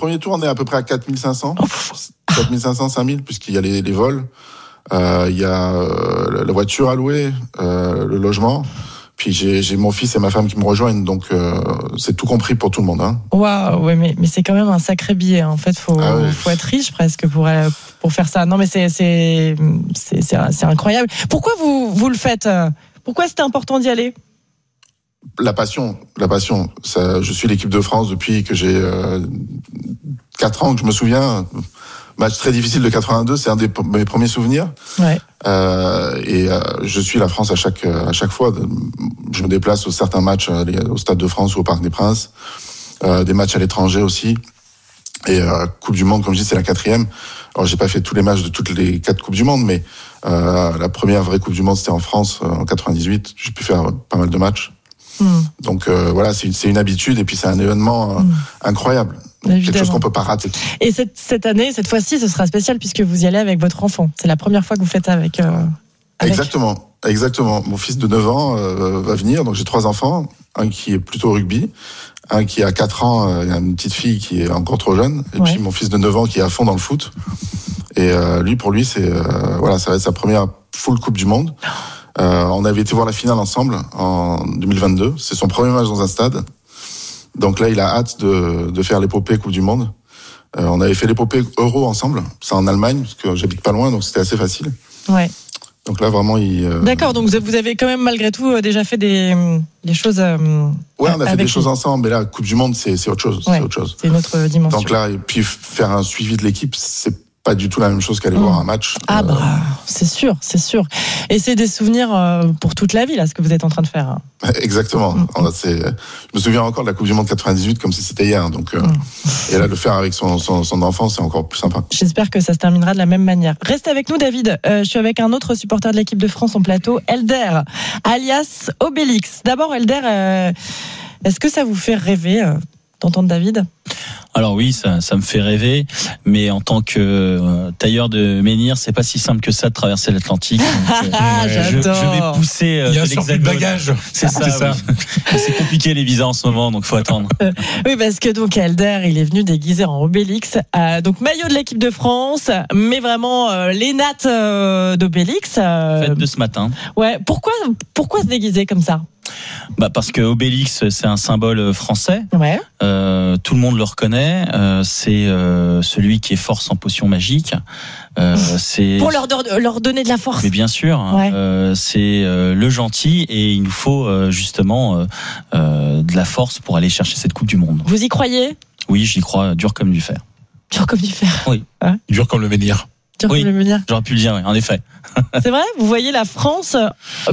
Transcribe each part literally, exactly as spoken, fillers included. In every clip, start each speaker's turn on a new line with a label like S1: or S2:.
S1: premier tour, on est à peu près à quatre mille cinq cents. quatre mille cinq cents, cinq mille, puisqu'il y a les, les vols, euh, il y a euh, la voiture à louer, euh, le logement. Puis j'ai, j'ai mon fils et ma femme qui me rejoignent, donc euh, c'est tout compris pour tout le monde. Hein.
S2: Waouh, ouais, mais, mais c'est quand même un sacré billet. Hein. En fait, faut,
S1: ah ouais.
S2: faut être riche presque pour, pour faire ça. Non, mais c'est, c'est, c'est, c'est, c'est incroyable. Pourquoi vous, vous le faites ? Pourquoi c'était important d'y aller ?
S1: La passion, la passion. Ça, je suis l'équipe de France depuis que j'ai euh, quatre ans, que je me souviens. Match très difficile de quatre-vingt-deux, c'est un des mes premiers souvenirs.
S2: Ouais.
S1: Euh, et euh, je suis la France à chaque à chaque fois. Je me déplace aux certains matchs au Stade de France ou au Parc des Princes, euh, des matchs à l'étranger aussi. Et euh, Coupe du Monde, comme je dis, c'est la quatrième. Alors j'ai pas fait tous les matchs de toutes les quatre Coupes du Monde, mais euh, la première vraie Coupe du Monde c'était en France euh, en quatre-vingt-dix-huit. J'ai pu faire pas mal de matchs. Mmh. Donc euh, voilà, c'est, c'est une habitude et puis c'est un événement euh, mmh. incroyable.
S2: Évidemment.
S1: Quelque chose qu'on peut pas rater.
S2: Et cette, cette année, cette fois-ci, ce sera spécial puisque vous y allez avec votre enfant. C'est la première fois que vous faites avec. Euh, avec...
S1: Exactement, exactement. Mon fils de neuf ans euh, va venir. Donc j'ai trois enfants, un qui est plutôt rugby, un qui a quatre ans, euh, il y a une petite fille qui est encore trop jeune, et ouais. puis mon fils de neuf ans qui est à fond dans le foot. Et euh, lui, pour lui, c'est euh, voilà, ça va être sa première full Coupe du Monde. Euh, on avait été voir la finale ensemble en deux mille vingt-deux. C'est son premier match dans un stade. Donc là, il a hâte de, de faire l'épopée Coupe du Monde. Euh, on avait fait l'épopée Euro ensemble. C'est en Allemagne, parce que j'habite pas loin, donc c'était assez facile.
S2: Ouais.
S1: Donc là, vraiment, il... Euh...
S2: D'accord, donc vous avez quand même, malgré tout, déjà fait des, des choses... Euh,
S1: ouais, on a fait des
S2: lui.
S1: choses ensemble, mais là, Coupe du Monde, c'est, c'est autre chose.
S2: Ouais,
S1: c'est autre chose.
S2: C'est une autre dimension.
S1: Donc là, et puis faire un suivi de l'équipe, c'est pas du tout la même chose qu'aller mmh. voir un match.
S2: Ah
S1: euh...
S2: bah, c'est sûr, c'est sûr. Et c'est des souvenirs euh, pour toute la vie, là, ce que vous êtes en train de faire.
S1: Exactement. Mmh. C'est, je me souviens encore de la Coupe du Monde quatre-vingt-dix-huit comme si c'était hier. Donc, euh, mmh. Et là, le faire avec son, son, son enfant, c'est encore plus sympa.
S2: J'espère que ça se terminera de la même manière. Restez avec nous, David. Euh, je suis avec un autre supporter de l'équipe de France en plateau, Elder, alias Obélix. D'abord, Elder, euh, est-ce que ça vous fait rêver euh, d'entendre David ?
S3: Alors oui, ça, ça me fait rêver, mais en tant que euh, tailleur de menhir, c'est pas si simple que ça de traverser l'Atlantique. Donc,
S2: ah,
S3: euh, je, je vais pousser. Euh,
S4: Il y a un surplus de bagages.
S3: C'est ça. C'est, ça. Oui. C'est compliqué les visas en ce moment, donc faut attendre.
S2: Oui, parce que donc Elder, il est venu déguisé en Obélix, euh, donc maillot de l'équipe de France, mais vraiment euh, les nattes euh, d'Obélix. Euh,
S3: Fête de ce matin.
S2: Ouais. Pourquoi, pourquoi se déguiser comme ça ?
S3: Bah parce que Obélix c'est un symbole français.
S2: Ouais.
S3: Euh, tout le monde le reconnaît. Euh, c'est euh, celui qui est fort sans potion magique. Euh, c'est
S2: pour leur, leur donner de la force.
S3: Mais bien sûr.
S2: Ouais.
S3: Euh, c'est euh, le gentil et il nous faut euh, justement euh, euh, de la force pour aller chercher cette Coupe du Monde.
S2: Vous y croyez ?
S3: Oui, j'y crois, dur comme du fer.
S2: Dur comme du fer.
S3: Oui.
S2: Hein ?
S4: Dur comme le menhir.
S2: Dur
S3: oui.
S2: comme le menhir.
S3: J'aurais pu le dire, oui, en effet.
S2: C'est vrai ? Vous voyez la France gagner ?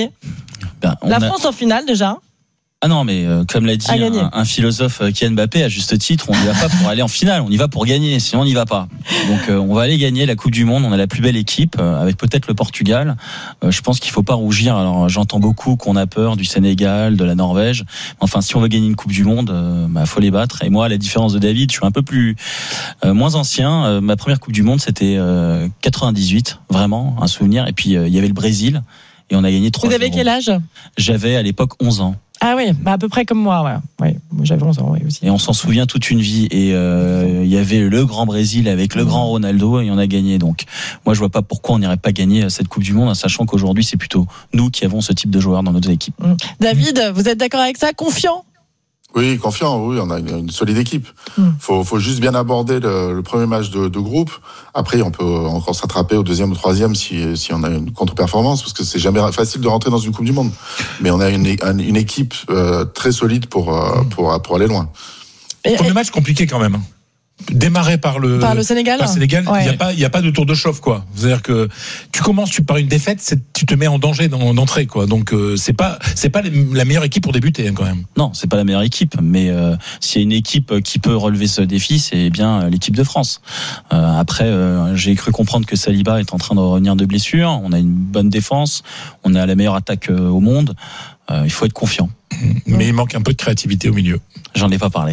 S3: Ben,
S2: La
S3: a...
S2: France en finale déjà.
S3: Ah non, mais euh, comme l'a dit un, un philosophe, euh, Kylian Mbappé, à juste titre, on n'y va pas pour aller en finale, on y va pour gagner, sinon on n'y va pas. Donc euh, on va aller gagner la Coupe du Monde, on a la plus belle équipe, euh, avec peut-être le Portugal. Euh, je pense qu'il faut pas rougir. Alors j'entends beaucoup qu'on a peur du Sénégal, de la Norvège. Enfin, si on veut gagner une Coupe du Monde, euh, bah, faut les battre. Et moi, à la différence de David, je suis un peu plus euh, moins ancien. Euh, ma première Coupe du Monde, c'était euh, quatre-vingt-dix-huit, vraiment un souvenir. Et puis il euh, y avait le Brésil. Et on a gagné trois.
S2: Vous avez quel âge ?
S3: J'avais à l'époque onze ans.
S2: Ah oui, bah à peu près comme moi, ouais. Ouais, j'avais onze ans, ouais, aussi.
S3: Et on s'en souvient toute une vie. Et euh, il y avait le grand Brésil avec le grand Ronaldo et on a gagné. Donc moi, je vois pas pourquoi on n'irait pas gagner cette Coupe du Monde, en sachant qu'aujourd'hui, c'est plutôt nous qui avons ce type de joueurs dans notre équipe.
S2: David, vous êtes d'accord avec ça ? Confiant ?
S1: Oui, confiant, oui, on a une, une solide équipe. Mm. Faut, faut juste bien aborder le, le premier match de, de groupe. Après, on peut encore s'attraper au deuxième ou troisième si, si on a une contre-performance, parce que c'est jamais facile de rentrer dans une Coupe du Monde. Mais on a une, une équipe euh, très solide pour, euh, pour, pour aller loin.
S4: Et, premier et... match compliqué quand même. Démarrer par le,
S2: par le Sénégal,
S4: par le Sénégal, il
S2: ouais.
S4: n'y a pas, il y a pas de tour de chauffe, quoi. C'est-à-dire que tu commences, tu par une défaite, c'est, tu te mets en danger dans, d'entrée, quoi. Donc euh, c'est pas, c'est pas la meilleure équipe pour débuter, hein, quand même.
S3: Non, c'est pas la meilleure équipe, mais euh, s'il y a une équipe qui peut relever ce défi, c'est bien l'équipe de France. Euh, après, euh, j'ai cru comprendre que Saliba est en train de revenir de blessure. On a une bonne défense, on a la meilleure attaque euh, au monde. Euh, il faut être confiant.
S4: Mais il manque un peu de créativité au milieu.
S3: J'en ai pas parlé.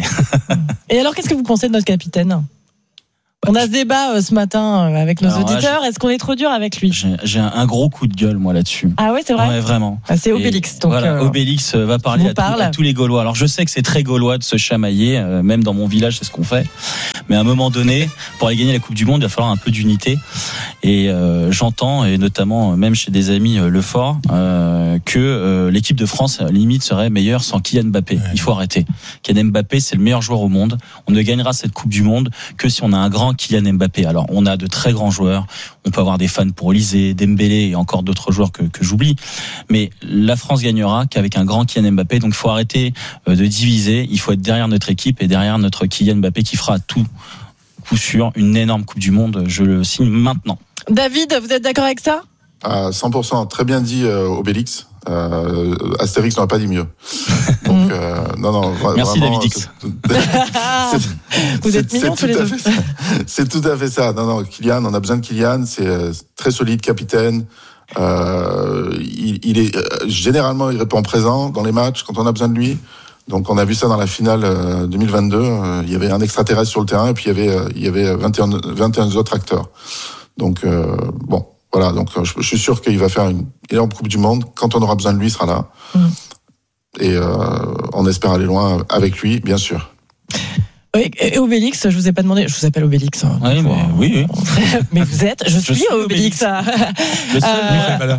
S2: Et alors, qu'est-ce que vous pensez de notre capitaine ? On a ce débat euh, ce matin euh, avec nos alors, auditeurs. Là, Est-ce qu'on est trop dur avec lui ?
S3: J'ai, j'ai un gros coup de gueule, moi, là-dessus.
S2: Ah ouais, c'est vrai ?
S3: Ouais, vraiment.
S2: Ah, c'est Obélix. Donc,
S3: voilà,
S2: euh,
S3: Obélix va parler à, tout, à tous les Gaulois. Alors, je sais que c'est très gaulois de se chamailler. Euh, même dans mon village, c'est ce qu'on fait. Mais à un moment donné, pour aller gagner la Coupe du Monde, il va falloir un peu d'unité. Et euh, j'entends, et notamment même chez des amis euh, Lefort, euh, que euh, l'équipe de France limite serait meilleure sans Kylian Mbappé. Ouais. Il faut arrêter. Kylian Mbappé, c'est le meilleur joueur au monde. On ne gagnera cette Coupe du Monde que si on a un grand Kylian Mbappé. Alors, on a de très grands joueurs. On peut avoir des fans pour Olysée, Dembélé et encore d'autres joueurs que, que j'oublie. Mais la France gagnera qu'avec un grand Kylian Mbappé. Donc, il faut arrêter de diviser. Il faut être derrière notre équipe et derrière notre Kylian Mbappé qui fera tout, coup sûr, une énorme Coupe du Monde. Je le signe maintenant.
S2: David, vous êtes d'accord avec ça ?
S1: À cent pour cent, très bien dit euh, Obélix. Euh, Astérix n'aurait pas dit mieux. Donc, euh, non, non, vra-
S3: merci
S1: vraiment,
S3: David X.
S2: C'est, c'est, vous êtes mignons tous les deux.
S1: C'est tout à fait ça. Non, non, Kylian, on a besoin de Kylian. C'est euh, très solide, capitaine. Euh, il, il est euh, généralement il répond présent dans les matchs quand on a besoin de lui. Donc on a vu ça dans la finale euh, deux mille vingt-deux. Euh, il y avait un extraterrestre sur le terrain et puis il y avait euh, il y avait vingt et un, vingt et un autres acteurs. Donc euh, bon. Voilà, donc je, je suis sûr qu'il va faire une énorme Coupe du Monde. Quand on aura besoin de lui, il sera là. Mmh. Et euh, on espère aller loin avec lui, bien sûr.
S2: Et, et Obélix, je vous ai pas demandé, je vous appelle Obélix. Hein,
S3: oui, mais, euh, oui, oui.
S2: Mais vous êtes, je suis, je suis Obélix.
S3: Obélix, euh,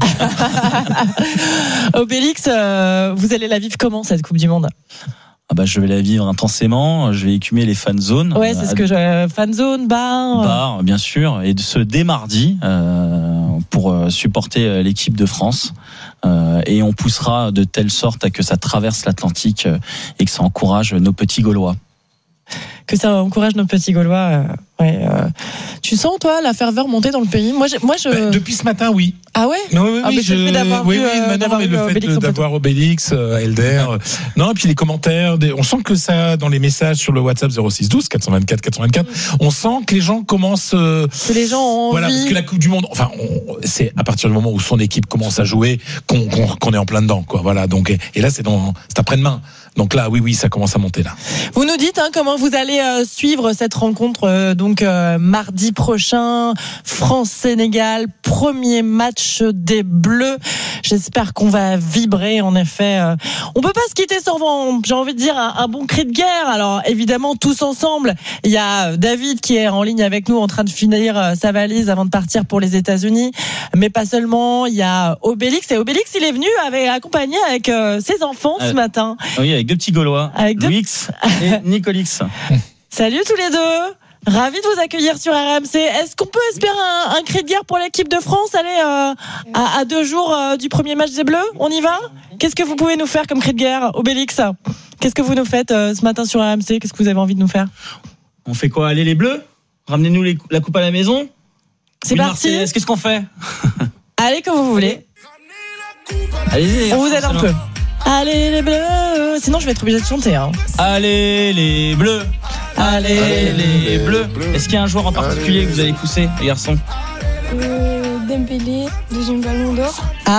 S2: Obélix euh, vous allez la vivre comment cette Coupe du Monde ?
S3: Ah bah, je vais la vivre intensément, je vais écumer les fan zones.
S2: Ouais, c'est ce que je. Fan zone, bar.
S3: Bar, bien sûr. Et de ce dès mardi, euh, pour supporter l'équipe de France. Euh, et on poussera de telle sorte à que ça traverse l'Atlantique et que ça encourage nos petits Gaulois.
S2: Que ça encourage nos petits Gaulois. Euh, ouais, euh. Tu sens, toi, la ferveur monter dans le pays ? Moi, j'ai, moi je...
S4: Bah, depuis ce matin, oui.
S2: Ah ouais ?
S4: Non, oui,
S2: ah,
S4: oui,
S2: mais
S4: je...
S2: le fait d'avoir
S4: oui,
S2: vu,
S4: oui,
S2: euh,
S4: d'avoir
S2: mais le fait
S4: Obélix d'avoir Obélix, euh, Elder. Euh, non, et puis les commentaires. Des... On sent que ça, dans les messages sur le WhatsApp zéro six douze quatre cent vingt-quatre quatre cent vingt-quatre, mmh. on sent que les gens commencent. Euh...
S2: Que les gens ont
S4: Voilà,
S2: envie.
S4: parce que la Coupe du Monde, enfin, on... c'est à partir du moment où son équipe commence à jouer qu'on, qu'on, qu'on est en plein dedans, quoi. Voilà. Donc, et, et là, c'est dans, c'est après-demain. Donc là, oui, oui, ça commence à monter là.
S2: Vous nous dites hein, comment vous allez euh, suivre cette rencontre euh, donc euh, mardi prochain, France-Sénégal, premier match des Bleus. J'espère qu'on va vibrer. En effet, euh, on peut pas se quitter sans, j'ai envie de dire, un, un bon cri de guerre. Alors évidemment, tous ensemble. Il y a David qui est en ligne avec nous, en train de finir euh, sa valise avant de partir pour les États-Unis. Mais pas seulement. Il y a Obélix et Obélix, il est venu avec accompagné avec euh, ses enfants euh, ce matin.
S3: Oui, avec deux petits Gaulois,
S2: avec deux...
S3: Louis et Nicolix.
S2: Salut tous les deux. Ravi de vous accueillir sur R M C. Est-ce qu'on peut espérer un, un cri de guerre pour l'équipe de France ? Allez, euh, à, à deux jours euh, du premier match des Bleus, on y va ? Qu'est-ce que vous pouvez nous faire comme cri de guerre, Obélix ? Qu'est-ce que vous nous faites euh, ce matin sur R M C ? Qu'est-ce que vous avez envie de nous faire ?
S3: On fait quoi ? Allez les Bleus ? Ramenez-nous les, la coupe à la maison ?
S2: C'est
S3: Une
S2: parti.
S3: Marseillaise, qu'est-ce qu'on fait ?
S2: Allez comme vous voulez.
S3: Allez-y.
S2: On vous aide un peu. Allez les Bleus. Sinon je vais être obligé de chanter. Hein.
S3: Allez les Bleus. Allez, Allez les, les bleus. bleus. Est-ce qu'il y a un joueur en particulier Allez. que vous allez pousser, les garçons ?
S5: euh, Dembélé, deuxième ballon d'or.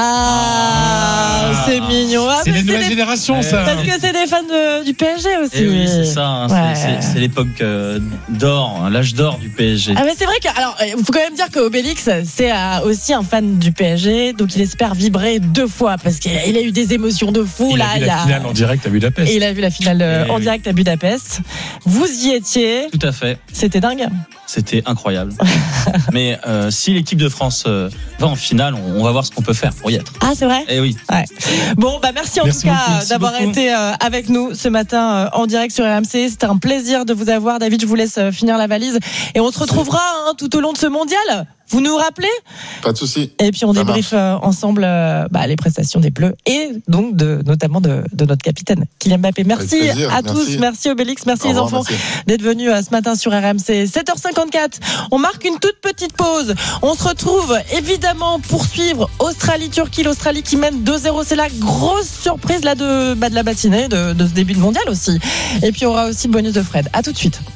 S2: Ah, ah c'est mignon. Ah,
S4: c'est les nouvelles
S2: des...
S4: générations, ça.
S2: Parce que c'est des fans de, du P S G aussi.
S3: Et oui, c'est ça. Hein, ouais. c'est, c'est, c'est l'époque euh, d'or, l'âge d'or du P S G.
S2: Ah, mais c'est vrai que, alors, il faut quand même dire que Obélix, c'est euh, aussi un fan du P S G, donc il espère vibrer deux fois parce qu'il a, il a eu des émotions de fou.
S4: Il
S2: là,
S4: a vu
S2: il
S4: la
S2: a...
S4: finale en direct à Budapest.
S2: Et il a vu la finale euh, en direct à Budapest. Vous y étiez.
S3: Tout à fait.
S2: C'était dingue.
S3: C'était incroyable. Mais euh, si l'équipe de France euh, va en finale, on, on va voir ce qu'on peut faire pour y être.
S2: Ah, c'est vrai ?
S3: Eh oui.
S2: Ouais. Bon, bah merci en
S4: merci
S2: tout cas
S4: beaucoup,
S2: d'avoir
S4: beaucoup.
S2: été euh, avec nous ce matin euh, en direct sur R M C. C'était un plaisir de vous avoir. David, je vous laisse euh, finir la valise. Et on se retrouvera hein, tout au long de ce mondial. Vous nous rappelez ?
S1: Pas de souci.
S2: Et puis on Ça débriefe euh, ensemble euh, bah, les prestations des Bleus et donc de, notamment de, de notre capitaine Kylian Mbappé. Merci
S1: plaisir,
S2: à
S1: merci.
S2: tous, merci Obélix, merci
S1: Au
S2: les
S1: revoir,
S2: enfants
S1: merci.
S2: d'être venus euh, ce matin sur R M C. sept heures cinquante-quatre, on marque une toute petite pause. On se retrouve évidemment pour suivre Australie-Turquie. L'Australie qui mène deux zéro, c'est la grosse surprise là, de, bah, de la matinée, de, de ce début de mondial aussi. Et puis il y aura aussi le bonus de Fred. À tout de suite.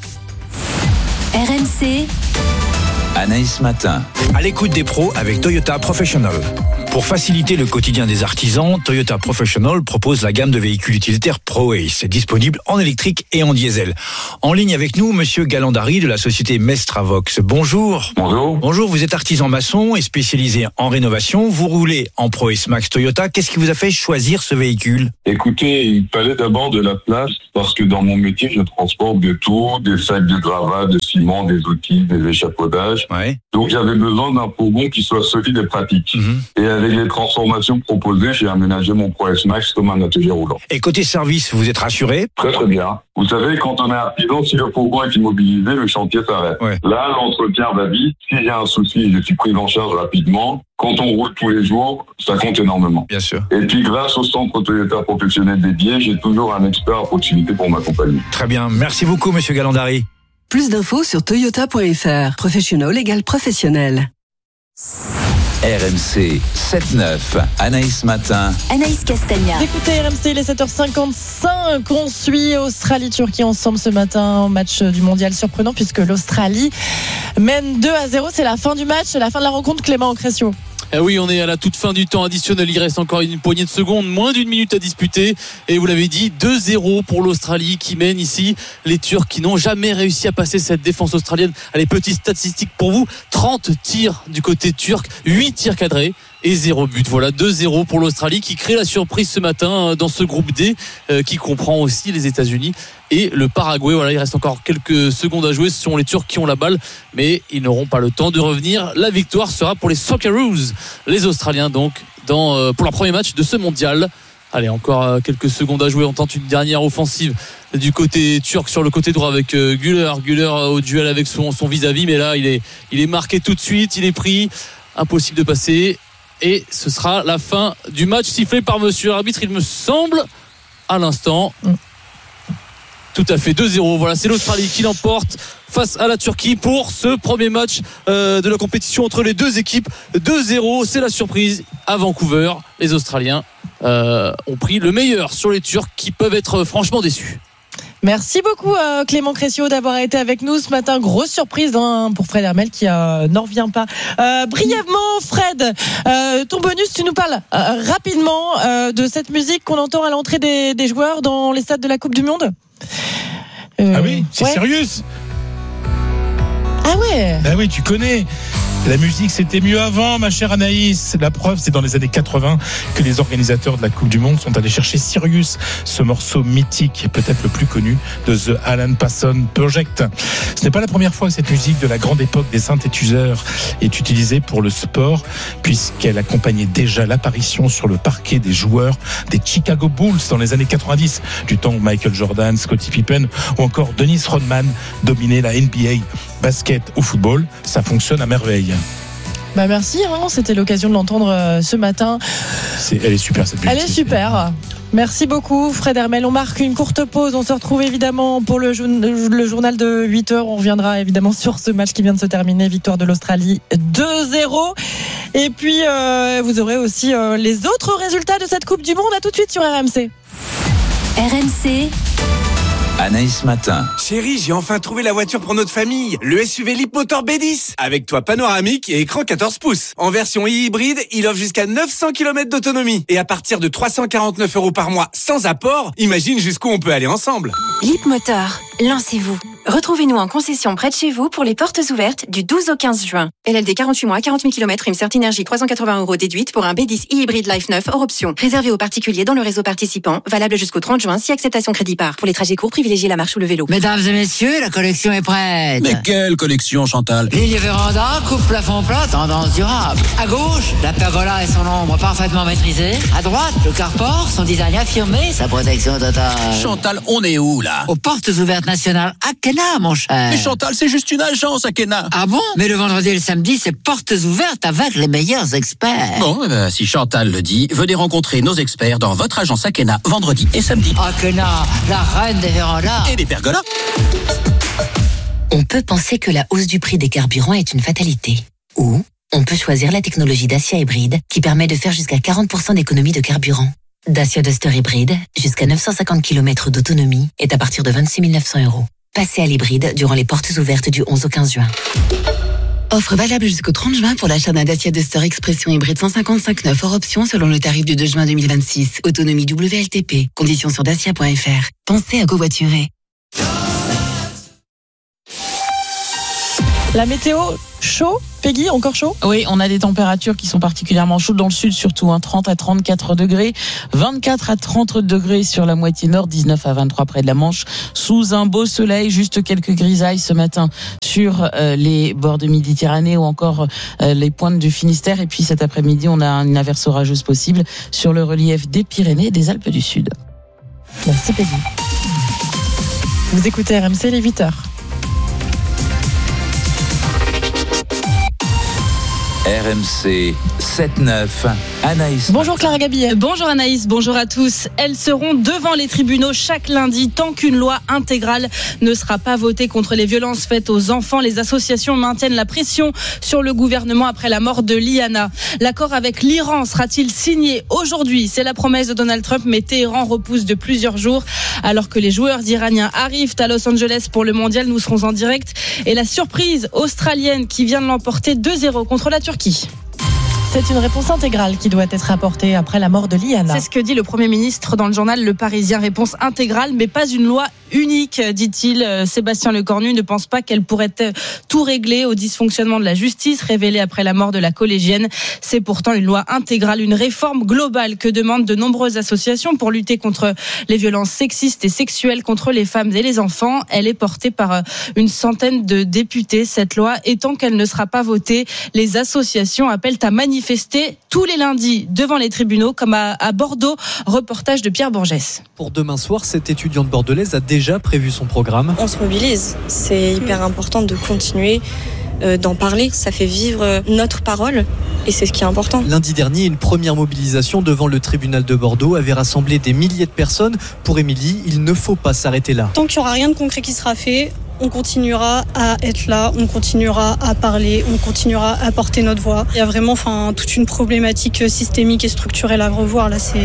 S6: R M C
S7: Anaïs Matin.
S8: À l'écoute des pros avec Toyota Professional.
S7: Pour faciliter le quotidien des artisans, Toyota Professional propose la gamme de véhicules utilitaires ProAce, disponible en électrique et en diesel. En ligne avec nous, monsieur Galandari de la société Mestravox. Bonjour.
S8: Bonjour.
S7: Bonjour, vous êtes artisan maçon et spécialisé en rénovation. Vous roulez en ProAce Max Toyota. Qu'est-ce qui vous a fait choisir ce véhicule?
S8: Écoutez, il fallait d'abord de la place parce que dans mon métier, je transporte des tours, des sacs de gravat, de ciment, des outils, des échafaudages.
S7: Ouais.
S8: Donc j'avais besoin d'un fourgon qui soit solide et pratique. Mm-hmm. Et avec les transformations proposées, j'ai aménagé mon ProAce Max comme un atelier roulant.
S7: Et côté service, vous êtes rassuré?
S8: Très très bien. Vous savez, quand on est artisan, si le fourgon est immobilisé, le chantier s'arrête. Ouais. Là, l'entretien va vite. S'il y a un souci, je suis pris en charge rapidement. Quand on roule tous les jours, ça compte énormément.
S7: Bien sûr.
S8: Et puis, grâce au centre Toyota professionnel dédié, j'ai toujours un expert à proximité pour m'accompagner.
S7: Très bien. Merci beaucoup, monsieur Galandari.
S9: Plus d'infos sur toyota point f r. Professional égale professionnel.
S10: R M C sept neuf, Anaïs Matin.
S6: Anaïs Castagna.
S2: Écoutez R M C, il est sept heures cinquante-cinq. On suit Australie-Turquie ensemble ce matin. Match du mondial surprenant puisque l'Australie mène deux à zéro. C'est la fin du match, c'est la fin de la rencontre, Clément Aucrécio.
S11: Eh oui, on est à la toute fin du temps additionnel. Il reste encore une poignée de secondes, moins d'une minute à disputer. Et vous l'avez dit, deux zéro pour l'Australie qui mène ici. Les Turcs qui n'ont jamais réussi à passer cette défense australienne. Allez, petites statistiques pour vous. trente tirs du côté turc, huit tirs cadrés et zéro but. Voilà, deux zéro pour l'Australie qui crée la surprise ce matin dans ce groupe D euh, qui comprend aussi les États-Unis et le Paraguay. Voilà, il reste encore quelques secondes à jouer. Ce sont les Turcs qui ont la balle, mais ils n'auront pas le temps de revenir. La victoire sera pour les Socceroos, les Australiens donc, dans, euh, pour leur premier match de ce mondial. Allez, encore euh, quelques secondes à jouer. On tente une dernière offensive du côté turc sur le côté droit avec euh, Güler. Güler euh, au duel avec son, son vis-à-vis, mais là, il est, il est marqué tout de suite. Il est pris. Impossible de passer. Et ce sera la fin du match sifflé par monsieur l'arbitre, il me semble, à l'instant. Mm. Tout à fait, deux zéro. Voilà, c'est l'Australie qui l'emporte face à la Turquie pour ce premier match euh, de la compétition entre les deux équipes. deux zéro, c'est la surprise à Vancouver. Les Australiens euh, ont pris le meilleur sur les Turcs qui peuvent être franchement déçus.
S2: Merci beaucoup euh, Clément Crécio d'avoir été avec nous ce matin. Grosse surprise hein, pour Fred Hermel qui euh, n'en revient pas. Euh, brièvement Fred, euh, ton bonus, tu nous parles euh, rapidement euh, de cette musique qu'on entend à l'entrée des, des joueurs dans les stades de la Coupe du Monde.
S4: Euh, ah oui, c'est
S2: ouais.
S4: sérieux.
S2: Ah ouais.
S4: Ah oui, tu connais. La musique, c'était mieux avant, ma chère Anaïs. La preuve, c'est dans les années quatre-vingts que les organisateurs de la Coupe du Monde sont allés chercher Sirius, ce morceau mythique et peut-être le plus connu de The Alan Parsons Project. Ce n'est pas la première fois que cette musique de la grande époque des synthétiseurs est utilisée pour le sport, puisqu'elle accompagnait déjà l'apparition sur le parquet des joueurs des Chicago Bulls dans les années quatre-vingt-dix, du temps où Michael Jordan, Scottie Pippen ou encore Dennis Rodman dominaient la N B A, basket ou football. Ça fonctionne à merveille.
S2: Bah merci, hein, c'était l'occasion de l'entendre euh, ce matin.
S4: C'est, elle est super cette musique.
S2: Elle est super. Merci beaucoup Fred Hermel. On marque une courte pause. On se retrouve évidemment pour le, le journal de huit heures. On reviendra évidemment sur ce match qui vient de se terminer. Victoire de l'Australie deux zéro. Et puis euh, vous aurez aussi euh, les autres résultats de cette Coupe du Monde. À tout de suite sur R M C.
S6: R M C.
S10: Anaïs Matin.
S12: Chérie, j'ai enfin trouvé la voiture pour notre famille. Le S U V Leapmotor B dix. Avec toit panoramique et écran quatorze pouces. En version hybride, il offre jusqu'à neuf cents kilomètres d'autonomie. Et à partir de trois cent quarante-neuf euros par mois sans apport, imagine jusqu'où on peut aller ensemble.
S6: Leapmotor, lancez-vous. Retrouvez-nous en concession près de chez vous pour les portes ouvertes du douze au quinze juin. L L D quarante-huit mois, quarante mille kilomètres, prime Certinergie trois cent quatre-vingts euros déduite pour un B dix e-hybride Life neuf hors option. Réservé aux particuliers dans le réseau participant, valable jusqu'au trente juin si acceptation crédit par. Pour les trajets courts, privilégiez la marche ou le vélo.
S13: Mesdames et messieurs, la collection est prête.
S10: Mais quelle collection, Chantal?
S13: Ligne véranda, coupe plafond plat, tendance durable. À gauche, la pergola et son ombre parfaitement maîtrisée. À droite, le carport, son design affirmé, sa protection totale.
S10: Chantal, on est où là?
S13: Aux portes ouvertes nationales Akena, mon cher.
S10: Mais Chantal, c'est juste une agence Akena.
S13: Ah bon? Mais le vendredi et le samedi, c'est portes ouvertes avec les meilleurs experts.
S10: Bon, eh ben, si Chantal le dit, venez rencontrer nos experts dans votre agence Akena vendredi et samedi.
S13: Akena, la reine des vérandas.
S10: Et des pergolas.
S14: On peut penser que la hausse du prix des carburants est une fatalité. Ou on peut choisir la technologie Dacia Hybride qui permet de faire jusqu'à quarante pour cent d'économie de carburant. Dacia Duster Hybride, jusqu'à neuf cent cinquante kilomètres d'autonomie, est à partir de vingt-six mille neuf cents euros. Passez à l'hybride durant les portes ouvertes du onze au quinze juin.
S9: Offre valable jusqu'au trente juin pour l'achat d'un Dacia Duster Expression hybride cent cinquante-cinq neuf hors option selon le tarif du deux juin deux mille vingt-six. Autonomie W L T P. Conditions sur dacia point f r. Pensez à covoiturer.
S2: La météo, chaud, Peggy, encore chaud ?
S15: Oui, on a des températures qui sont particulièrement chaudes dans le sud, surtout hein, trente à trente-quatre degrés, vingt-quatre à trente degrés sur la moitié nord, dix-neuf à vingt-trois près de la Manche, sous un beau soleil, juste quelques grisailles ce matin sur euh, les bords de Méditerranée ou encore euh, les pointes du Finistère. Et puis cet après-midi, on a une averse orageuse possible sur le relief des Pyrénées et des Alpes du Sud.
S2: Merci Peggy. Vous écoutez R M C, les huit heures.
S16: R M C sept neuf, Anaïs.
S2: Bonjour Clara Gabillet.
S17: Bonjour Anaïs, bonjour à tous. Elles seront devant les tribunaux chaque lundi tant qu'une loi intégrale ne sera pas votée contre les violences faites aux enfants. Les associations maintiennent la pression sur le gouvernement après la mort de Liana. L'accord avec l'Iran sera-t-il signé aujourd'hui ? C'est la promesse de Donald Trump, mais Téhéran repousse de plusieurs jours. Alors que les joueurs iraniens arrivent à Los Angeles pour le mondial, nous serons en direct. Et la surprise australienne qui vient de l'emporter deux zéro contre la Turquie.
S2: C'est une réponse intégrale qui doit être apportée après la mort de Liana.
S17: C'est ce que dit le Premier ministre dans le journal Le Parisien. Réponse intégrale, mais pas une loi unique, dit-il. Sébastien Lecornu ne pense pas qu'elle pourrait tout régler au dysfonctionnement de la justice révélé après la mort de la collégienne. C'est pourtant une loi intégrale, une réforme globale que demandent de nombreuses associations pour lutter contre les violences sexistes et sexuelles contre les femmes et les enfants. Elle est portée par une centaine de députés, cette loi, et tant qu'elle ne sera pas votée, les associations appellent à manifester tous les lundis devant les tribunaux, comme à, à Bordeaux. Reportage de Pierre Bourgès.
S18: Pour demain soir, cette étudiante bordelaise a déjà prévu son programme.
S5: On se mobilise, c'est hyper important de continuer euh, d'en parler, ça fait vivre notre parole et c'est ce qui est important.
S18: Lundi dernier, une première mobilisation devant le tribunal de Bordeaux avait rassemblé des milliers de personnes. Pour Émilie, il ne faut pas s'arrêter là.
S5: Tant qu'il n'y aura rien de concret qui sera fait, on continuera à être là, on continuera à parler, on continuera à porter notre voix. Il y a vraiment enfin, toute une problématique systémique et structurelle à revoir. Là, c'est,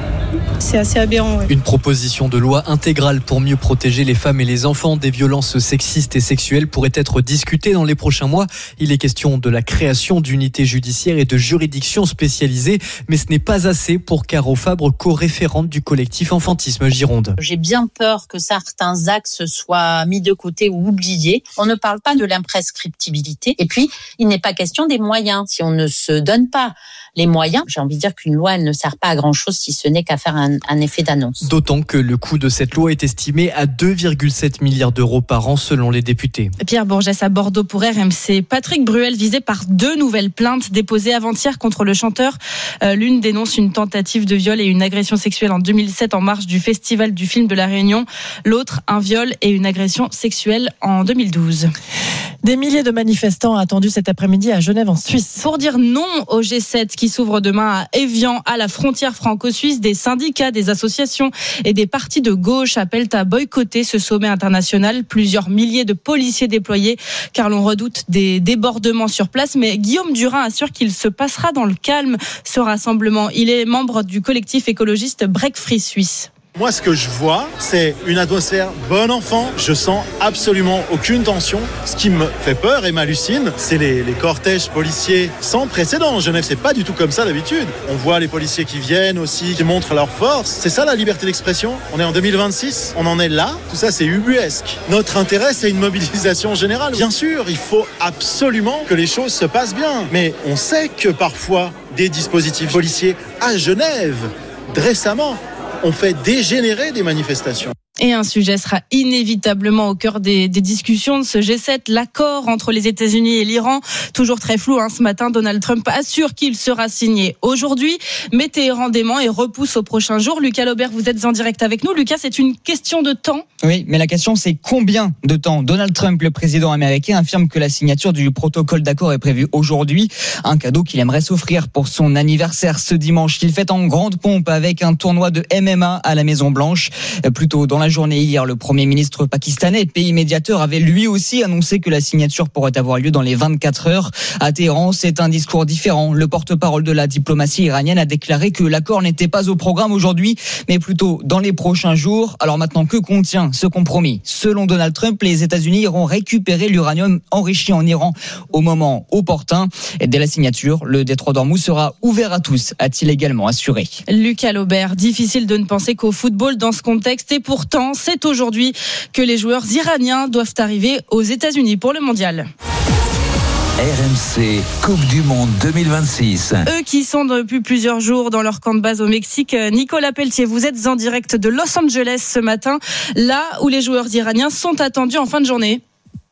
S5: c'est assez aberrant. Ouais.
S18: Une proposition de loi intégrale pour mieux protéger les femmes et les enfants des violences sexistes et sexuelles pourrait être discutée dans les prochains mois. Il est question de la création d'unités judiciaires et de juridictions spécialisées, mais ce n'est pas assez pour Caro Fabre, co-référente du collectif Enfantisme Gironde.
S19: J'ai bien peur que certains axes soient mis de côté ou oublié. On ne parle pas de l'imprescriptibilité. Et puis, il n'est pas question des moyens. Si on ne se donne pas les moyens, j'ai envie de dire qu'une loi, elle ne sert pas à grand-chose si ce n'est qu'à faire un, un effet d'annonce.
S18: D'autant que le coût de cette loi est estimé à deux virgule sept milliards d'euros par an selon les députés.
S17: Pierre Bourgès à Bordeaux pour R M C. Patrick Bruel visé par deux nouvelles plaintes déposées avant-hier contre le chanteur. Euh, l'une dénonce une tentative de viol et une agression sexuelle en deux mille sept en marge du Festival du film de La Réunion. L'autre, un viol et une agression sexuelle en deux mille douze.
S2: Des milliers de manifestants attendus cet après-midi à Genève en Suisse.
S17: Pour dire non au G sept qui s'ouvre demain à Évian, à la frontière franco-suisse, des syndicats, des associations et des partis de gauche appellent à boycotter ce sommet international. Plusieurs milliers de policiers déployés car l'on redoute des débordements sur place. Mais Guillaume Durin assure qu'il se passera dans le calme ce rassemblement. Il est membre du collectif écologiste Break Free Suisse.
S20: Moi, ce que je vois, c'est une atmosphère bon enfant. Je sens absolument aucune tension. Ce qui me fait peur et m'hallucine, c'est les, les cortèges policiers sans précédent. En Genève, c'est pas du tout comme ça d'habitude. On voit les policiers qui viennent aussi, qui montrent leur force. C'est ça la liberté d'expression. On est en deux mille vingt-six, on en est là. Tout ça, c'est ubuesque. Notre intérêt, c'est une mobilisation générale. Bien sûr, il faut absolument que les choses se passent bien. Mais on sait que parfois, des dispositifs policiers à Genève, récemment, on fait dégénérer des manifestations.
S17: Et un sujet sera inévitablement au cœur des, des discussions de ce G sept, l'accord entre les États-Unis et l'Iran. Toujours très flou, hein. Ce matin, Donald Trump assure qu'il sera signé aujourd'hui, mais Téhéran dément et repousse au prochain jour. Lucas Laubert, vous êtes en direct avec nous. Lucas, c'est une question de temps.
S21: Oui, mais la question, c'est combien de temps ? Donald Trump, le président américain, affirme que la signature du protocole d'accord est prévue aujourd'hui. Un cadeau qu'il aimerait s'offrir pour son anniversaire ce dimanche. Il fête en grande pompe avec un tournoi de M M A à la Maison Blanche. Plutôt dans la la journée hier, le Premier ministre pakistanais, pays médiateur, avait lui aussi annoncé que la signature pourrait avoir lieu dans les vingt-quatre heures. À Téhéran, c'est un discours différent. Le porte-parole de la diplomatie iranienne a déclaré que l'accord n'était pas au programme aujourd'hui, mais plutôt dans les prochains jours. Alors maintenant, que contient ce compromis ? Selon Donald Trump, les États-Unis iront récupérer l'uranium enrichi en Iran au moment opportun. Et dès la signature, le détroit d'Ormuz sera ouvert à tous, a-t-il également assuré.
S17: Lucas Laubert, difficile de ne penser qu'au football dans ce contexte. Et pourtant, c'est aujourd'hui que les joueurs iraniens doivent arriver aux États-Unis pour le mondial.
S16: R M C Coupe du Monde deux mille vingt-six.
S17: Eux qui sont depuis plusieurs jours dans leur camp de base au Mexique. Nicolas Pelletier, vous êtes en direct de Los Angeles ce matin, là où les joueurs iraniens sont attendus en fin de journée.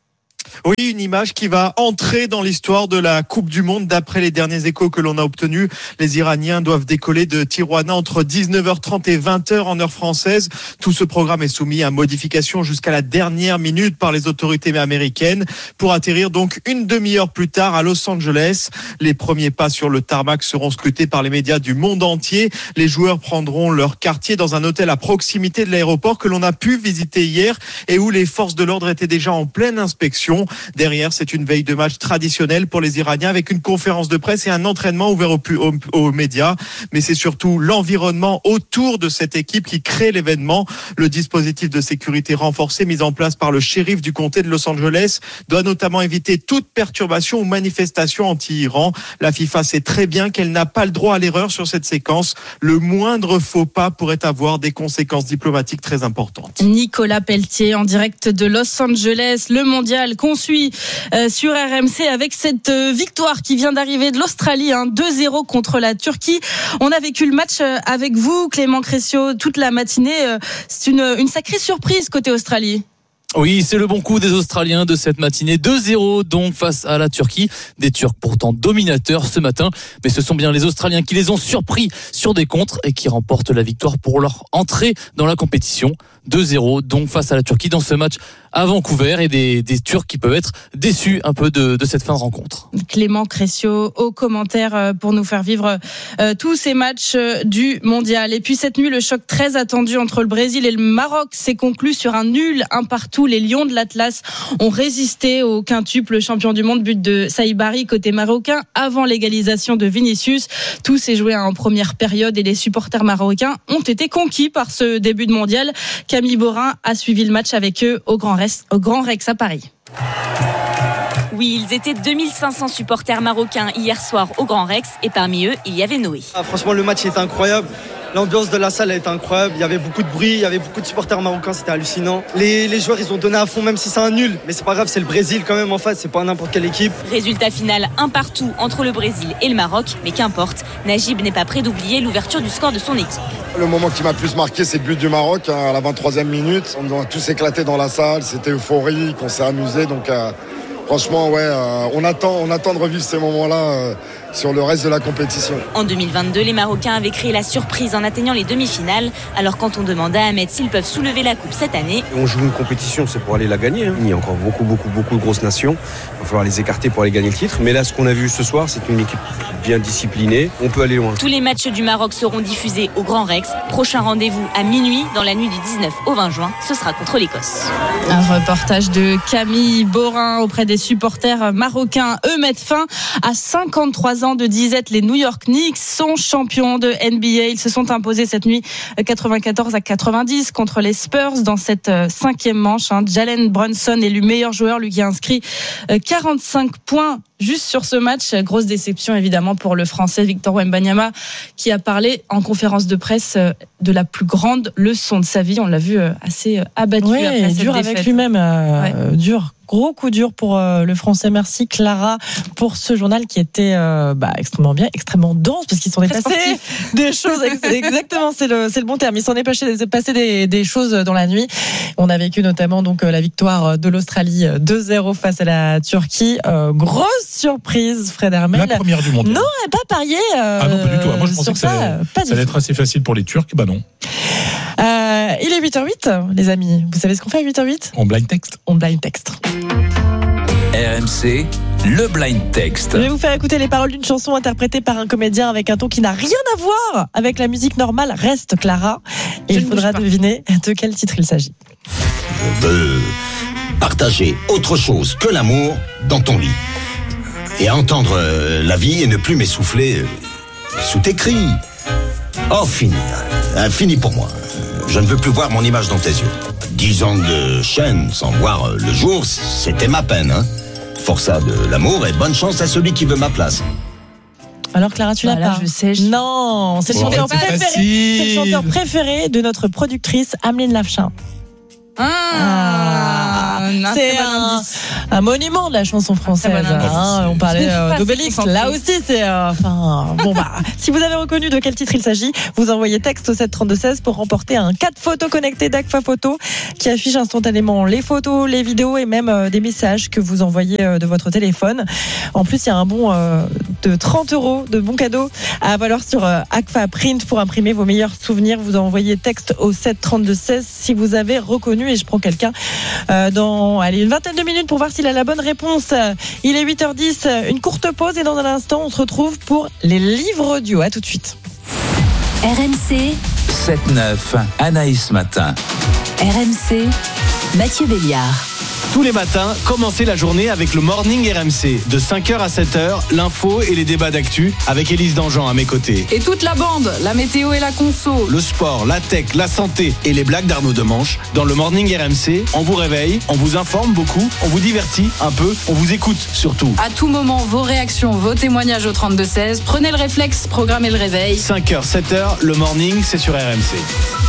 S3: Oui, une image qui va entrer dans l'histoire de la Coupe du Monde. D'après les derniers échos que l'on a obtenus, les Iraniens doivent décoller de Tijuana entre dix-neuf heures trente et vingt heures en heure française. Tout ce programme est soumis à modification jusqu'à la dernière minute par les autorités américaines pour atterrir donc une demi-heure plus tard à Los Angeles. Les premiers pas sur le tarmac seront scrutés par les médias du monde entier. Les joueurs prendront leur quartier dans un hôtel à proximité de l'aéroport que l'on a pu visiter hier et où les forces de l'ordre étaient déjà en pleine inspection. Derrière, c'est une veille de match traditionnelle pour les Iraniens avec une conférence de presse et un entraînement ouvert aux, aux, aux médias. Mais c'est surtout l'environnement autour de cette équipe qui crée l'événement. Le dispositif de sécurité renforcé mis en place par le shérif du comté de Los Angeles doit notamment éviter toute perturbation ou manifestation anti-Iran. La FIFA sait très bien qu'elle n'a pas le droit à l'erreur sur cette séquence. Le moindre faux pas pourrait avoir des conséquences diplomatiques très importantes.
S17: Nicolas Pelletier en direct de Los Angeles. Le mondial qu'on suit euh, sur R M C avec cette euh, victoire qui vient d'arriver de l'Australie, hein, deux zéro contre la Turquie. On a vécu le match euh, avec vous, Clément Crécio, toute la matinée. Euh, c'est une, une sacrée surprise côté Australie.
S11: Oui, c'est le bon coup des Australiens de cette matinée. deux zéro donc face à la Turquie. Des Turcs pourtant dominateurs ce matin. Mais ce sont bien les Australiens qui les ont surpris sur des contres et qui remportent la victoire pour leur entrée dans la compétition. deux zéro donc face à la Turquie dans ce match à Vancouver et des, des Turcs qui peuvent être déçus un peu de, de cette fin de rencontre.
S17: Clément Crécio au commentaire pour nous faire vivre euh, tous ces matchs euh, du mondial. Et puis cette nuit, le choc très attendu entre le Brésil et le Maroc s'est conclu sur un nul, un partout. Les Lions de l'Atlas ont résisté au quintuple champion du monde, but de Saïbari côté marocain avant l'égalisation de Vinicius. Tout s'est joué en première période et les supporters marocains ont été conquis par ce début de mondial. Camille Borin a suivi le match avec eux au Grand Rex, au Grand Rex à Paris.
S22: Oui, ils étaient deux mille cinq cents supporters marocains hier soir au Grand Rex et parmi eux, il y avait Noé.
S23: Ah, franchement, le match était incroyable. L'ambiance de la salle était incroyable. Il y avait beaucoup de bruit, il y avait beaucoup de supporters marocains, c'était hallucinant. Les, les joueurs, ils ont donné à fond, même si c'est un nul. Mais c'est pas grave, c'est le Brésil quand même en face, c'est pas n'importe quelle équipe.
S22: Résultat final, un partout entre le Brésil et le Maroc. Mais qu'importe, Najib n'est pas prêt d'oublier l'ouverture du score de son équipe.
S24: Le moment qui m'a le plus marqué, c'est le but du Maroc à la vingt-troisième minute. On a tous éclaté dans la salle, c'était euphorique, on s'est amusé. Donc euh, franchement, ouais, euh, on, attend, on attend de revivre ces moments-là euh, sur le reste de la compétition.
S22: En deux mille vingt-deux, les Marocains avaient créé la surprise en atteignant les demi-finales. Alors quand on demande à Ahmed s'ils peuvent soulever la coupe cette année...
S25: On joue une compétition, c'est pour aller la gagner. Hein. Il y a encore beaucoup, beaucoup, beaucoup de grosses nations. Il va falloir les écarter pour aller gagner le titre. Mais là, ce qu'on a vu ce soir, c'est une équipe bien disciplinée. On peut aller loin.
S22: Tous les matchs du Maroc seront diffusés au Grand Rex. Prochain rendez-vous à minuit, dans la nuit du dix-neuf au vingt juin. Ce sera contre l'Écosse.
S17: Un reportage de Camille Borin auprès des supporters marocains. Eux mettent fin à cinquante-trois ans de disette. Les New York Knicks sont champions de N B A. Ils se sont imposés cette nuit quatre-vingt-quatorze à quatre-vingt-dix contre les Spurs dans cette cinquième manche. Jalen Brunson est le meilleur joueur, lui qui a inscrit quarante-cinq points juste sur ce match. Grosse déception évidemment pour le Français Victor Wembanyama qui a parlé en conférence de presse de la plus grande leçon de sa vie. On l'a vu assez abattu
S2: ouais,
S17: après cette
S2: dur
S17: défaite.
S2: Avec lui-même, euh,
S17: ouais.
S2: dur. Gros coup dur pour euh, le Français. Merci Clara pour ce journal qui était euh, bah, extrêmement bien, extrêmement dense parce qu'il s'en est passé des choses. Exactement, c'est le c'est le bon terme. Il s'en est passé, passé des, des choses dans la nuit. On a vécu notamment donc la victoire de l'Australie deux zéro face à la Turquie. Euh, grosse surprise, Fred Hermel.
S4: La première du monde.
S2: N'aurait pas parié. Euh,
S4: ah non, pas du tout. Moi, je pensais que ça, ça, ça allait être assez facile pour les Turcs. Bah non.
S2: Euh, il est huit heures huit, les amis. Vous savez ce qu'on fait à huit heures huit ?
S4: On blind text.
S2: On blind text.
S16: R M C, le blind text.
S2: Je vais vous faire écouter les paroles d'une chanson interprétée par un comédien avec un ton qui n'a rien à voir avec la musique normale. Reste Clara. Et il faudra deviner de quel titre il s'agit.
S1: Je veux partager autre chose que l'amour dans ton lit. Et entendre euh, la vie et ne plus m'essouffler euh, sous tes cris. Oh, fini. Euh, fini pour moi. Je ne veux plus voir mon image dans tes yeux. Dix ans de chaîne sans voir euh, le jour, c'était ma peine. Hein. Forçat de l'amour et bonne chance à celui qui veut ma place.
S2: Alors Clara, tu l'as
S17: Voilà,
S2: pas.
S17: je sais. Je...
S2: Non, c'est le,
S4: Oh,
S2: chanteur
S4: c'est
S2: préféré,
S4: facile.
S2: c'est le chanteur préféré de notre productrice Ameline Lafchin.
S17: Ah,
S2: Ah,
S17: un
S2: c'est
S17: très bon
S2: un,
S17: indice.
S2: un monument de la chanson française.
S17: Un très bon indice.
S2: hein. On parlait euh,
S17: Pas
S2: d'Obélix.
S17: concentré.
S2: Là aussi, c'est. euh, Enfin, bon bah, si vous avez reconnu de quel titre il s'agit, vous envoyez texte au sept trente-deux seize pour remporter un quatre photos connecté d'Agfa Photo qui affiche instantanément les photos, les vidéos et même euh, des messages que vous envoyez euh, de votre téléphone. En plus, il y a un bon euh, de trente euros de bon cadeau à valoir sur euh, Agfa Print pour imprimer vos meilleurs souvenirs. Vous envoyez texte au sept trente-deux seize si vous avez reconnu, et je prends quelqu'un euh, dans allez, une vingtaine de minutes pour voir s'il a la bonne réponse. Il est huit heures dix, une courte pause et dans un instant on se retrouve pour les livres audio. À tout de suite.
S14: R M C,
S16: sept neuf, Anaïs Matin.
S14: R M C, Mathieu Béliard.
S6: Tous les matins, commencez la journée avec le Morning R M C. De cinq heures à sept heures, l'info et les débats d'actu avec Élise Dangean à mes côtés.
S7: Et toute la bande, la météo et la conso.
S6: Le sport, la tech, la santé et les blagues d'Arnaud Demanche. Dans le Morning R M C, on vous réveille, on vous informe beaucoup, on vous divertit un peu, on vous écoute surtout.
S7: À tout moment, vos réactions, vos témoignages au trente-deux seize. Prenez le réflexe, programmez le réveil.
S6: cinq heures, sept heures, le Morning, c'est sur R M C.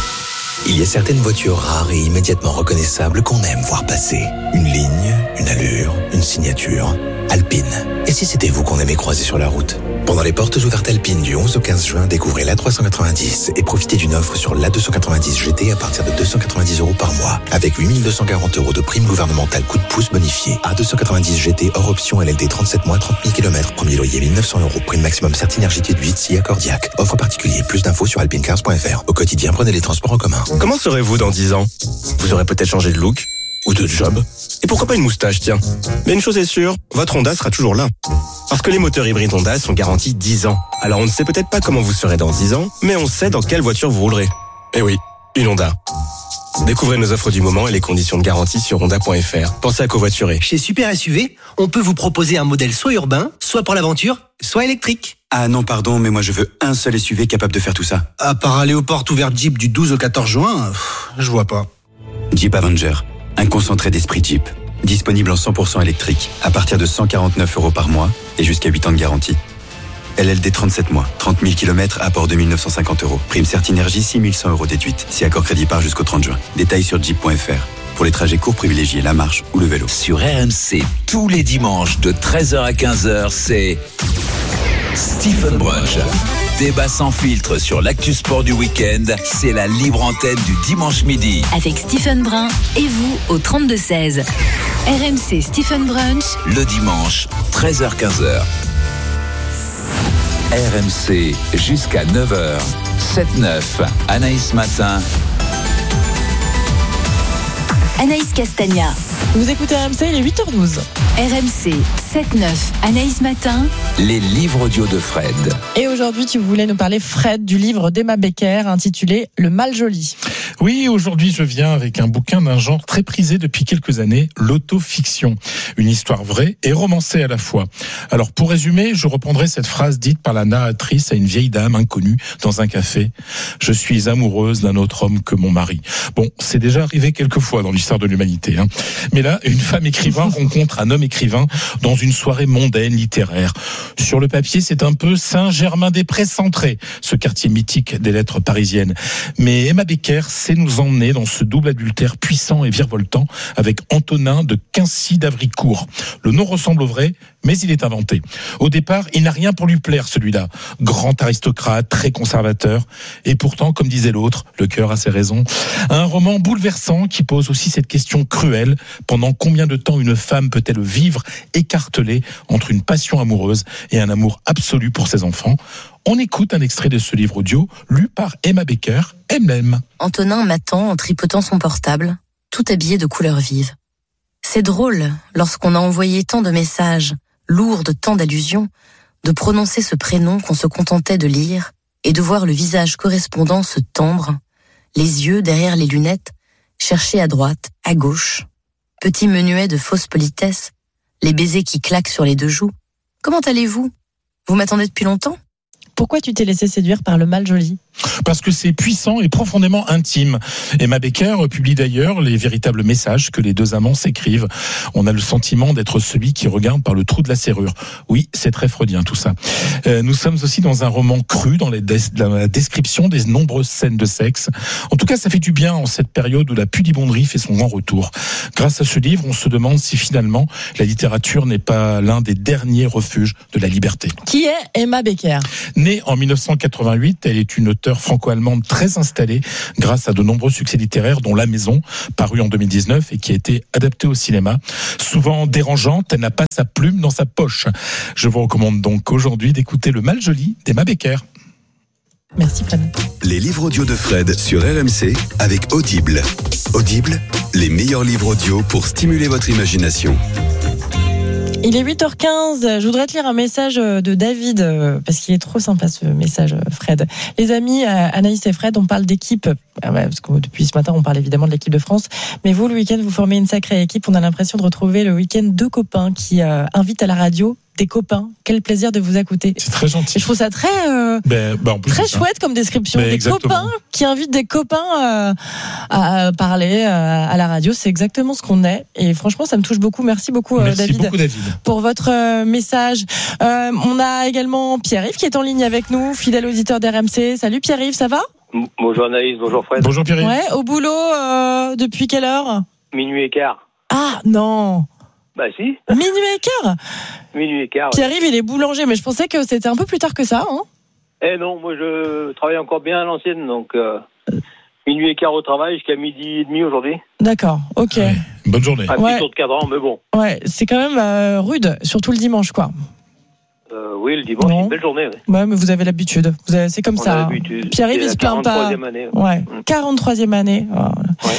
S8: Il y a certaines voitures rares et immédiatement reconnaissables qu'on aime voir passer. Une ligne, une allure, une signature. Alpine. Et si c'était vous qu'on aimait croiser sur la route ? Pendant les portes ouvertes Alpine du onze au quinze juin, découvrez l'A trois cent quatre-vingt-dix et profitez d'une offre sur l'A deux cent quatre-vingt-dix G T à partir de deux cent quatre-vingt-dix euros par mois. Avec huit mille deux cent quarante euros de prime gouvernementale coup de pouce bonifié. A deux cent quatre-vingt-dix G T hors option L L D trente-sept mois, trente mille kilomètres. Premier loyer mille neuf cents euros. Prime maximum Certinergité de huit, six accordiaque. Offre particulier. Plus d'infos sur alpinecars point f r. Au quotidien, prenez les transports en commun.
S12: Comment serez-vous dans dix ans ? Vous aurez peut-être changé de look ou de job. Et pourquoi pas une moustache, tiens. Mais une chose est sûre, votre Honda sera toujours là. Parce que les moteurs hybrides Honda sont garantis dix ans. Alors on ne sait peut-être pas comment vous serez dans dix ans, mais on sait dans quelle voiture vous roulerez. Eh oui, une Honda. Découvrez nos offres du moment et les conditions de garantie sur honda point f r. Pensez à covoiturer.
S26: Chez Super S U V, on peut vous proposer un modèle soit urbain, soit pour l'aventure, soit électrique.
S27: Ah non, pardon, mais moi je veux un seul S U V capable de faire tout ça.
S26: À part aller aux portes ouvertes Jeep du douze au quatorze juin, pff, je vois pas.
S27: Jeep Avenger, un concentré d'esprit Jeep. Disponible en cent pour cent électrique, à partir de cent quarante-neuf euros par mois et jusqu'à huit ans de garantie. L L D trente-sept mois, trente mille kilomètres, apport deux mille neuf cent cinquante euros. Prime Certinergie, six mille cent euros déduite. Si accord crédit part jusqu'au trente juin. Détails sur jeep point f r. Pour les trajets courts, privilégiez la marche ou le vélo.
S16: Sur R M C, tous les dimanches de treize heures à quinze heures, c'est Stephen Brunch. Débat sans filtre sur l'actu sport du week-end, c'est la libre antenne du dimanche midi.
S14: Avec Stephen Brun et vous au trente-deux seize. R M C Stephen Brunch.
S16: Le dimanche, treize heures quinze heures. R M C jusqu'à neuf heures. sept neuf, Anaïs Matin.
S14: Anaïs Castagna.
S2: Vous écoutez R M C, il est huit heures douze.
S14: R M C sept neuf, Anaïs Matin.
S16: Les livres audio de Fred.
S2: Et aujourd'hui, tu voulais nous parler, Fred, du livre d'Emma Becker intitulé Le mal joli.
S4: Oui, aujourd'hui, je viens avec un bouquin d'un genre très prisé depuis quelques années, l'autofiction. Une histoire vraie et romancée à la fois. Alors, pour résumer, je reprendrai cette phrase dite par la narratrice à une vieille dame inconnue dans un café. Je suis amoureuse d'un autre homme que mon mari. Bon, c'est déjà arrivé quelques fois dans l'histoire de l'humanité, hein. Mais là, une femme écrivain rencontre un homme écrivain dans une soirée mondaine littéraire. Sur le papier, c'est un peu Saint-Germain-des-Prés centré, ce quartier mythique des lettres parisiennes. Mais Emma Becker sait nous emmener dans ce double adultère puissant et virevoltant avec Antonin de Quincy d'Avricourt. Le nom ressemble au vrai, mais il est inventé. Au départ, il n'a rien pour lui plaire, celui-là. Grand aristocrate, très conservateur. Et pourtant, comme disait l'autre, le cœur a ses raisons. Un roman bouleversant qui pose aussi cette question cruelle. Pendant combien de temps une femme peut-elle vivre écartelée entre une passion amoureuse et un amour absolu pour ses enfants ? On écoute un extrait de ce livre audio lu par Emma Becker, M L M.
S28: Antonin m'attend en tripotant son portable, tout habillé de couleurs vives. C'est drôle, lorsqu'on a envoyé tant de messages, lourd de tant d'allusions, de prononcer ce prénom qu'on se contentait de lire et de voir le visage correspondant se tendre, les yeux derrière les lunettes, chercher à droite, à gauche. Petit menuet de fausse politesse, les baisers qui claquent sur les deux joues. Comment allez-vous ? Vous m'attendez depuis longtemps ?
S2: Pourquoi tu t'es laissé séduire par le mal joli ?
S4: Parce que c'est puissant et profondément intime. Emma Becker publie d'ailleurs les véritables messages que les deux amants s'écrivent. On a le sentiment d'être celui qui regarde par le trou de la serrure. Oui, c'est très freudien tout ça. Euh, nous sommes aussi dans un roman cru dans les des- dans la description des nombreuses scènes de sexe. En tout cas, ça fait du bien en cette période où la pudibonderie fait son grand retour. Grâce à ce livre, on se demande si finalement la littérature n'est pas l'un des derniers refuges de la liberté.
S2: Qui est Emma Becker ?
S4: Née en dix-neuf cent quatre-vingt-huit, elle est une auteure franco-allemande très installée grâce à de nombreux succès littéraires dont La Maison, paru en deux mille dix-neuf et qui a été adapté au cinéma. Souvent dérangeante, elle n'a pas sa plume dans sa poche. Je vous recommande donc aujourd'hui d'écouter Le Mal Joli d'Emma Becker.
S2: Merci Fred.
S27: Les livres audio de Fred sur R M C avec Audible. Audible, les meilleurs livres audio pour stimuler votre imagination.
S2: Il est huit heures quinze, je voudrais te lire un message de David, parce qu'il est trop sympa ce message, Fred. Les amis, Anaïs et Fred, on parle d'équipe, parce que depuis ce matin on parle évidemment de l'équipe de France, mais vous le week-end vous formez une sacrée équipe, on a l'impression de retrouver le week-end deux copains qui euh, invitent à la radio des copains. Quel plaisir de vous écouter.
S4: C'est très gentil.
S2: Et je trouve ça très, euh,
S4: ben, ben en plus,
S2: très
S4: c'est
S2: chouette comme description.
S4: Ben,
S2: des
S4: exactement.
S2: copains qui invitent des copains euh, à parler euh, à la radio. C'est exactement ce qu'on est. Et franchement, ça me touche beaucoup. Merci beaucoup, euh,
S4: Merci
S2: David,
S4: beaucoup, David,
S2: pour votre euh, message. Euh, on a également Pierre-Yves qui est en ligne avec nous, fidèle auditeur d'R M C. Salut Pierre-Yves, ça va ?
S5: Bonjour Anaïs, bonjour Fred.
S4: Bonjour Pierre-Yves.
S2: Ouais, au boulot euh, depuis quelle heure ?
S5: Minuit et quart.
S2: Ah non.
S5: Bah si.
S2: Minuit et quart.
S5: Minuit et quart. Ouais.
S2: Pierre-Yves, il est boulanger, mais je pensais que c'était un peu plus tard que ça. Hein.
S5: Eh non, moi je travaille encore bien à l'ancienne, donc euh, minuit et quart au travail jusqu'à midi et demi aujourd'hui.
S2: D'accord, ok.
S4: Ouais, bonne journée.
S5: Un
S2: Ouais.
S5: petit tour de cadran, mais bon.
S2: Ouais, c'est quand même euh, rude, surtout le dimanche, quoi.
S5: Euh, oui, le dimanche, c'est une belle journée. Ouais.
S2: Ouais, mais vous avez l'habitude. Vous avez, c'est comme
S5: On
S2: ça.
S5: a
S2: hein.
S5: l'habitude.
S2: Pierre-Yves,
S5: C'est
S2: il
S5: la
S2: se plaint pas.
S5: quarante-troisième année.
S2: Ouais,
S5: Mm.
S2: quarante-troisième année. Oh.
S5: Ouais.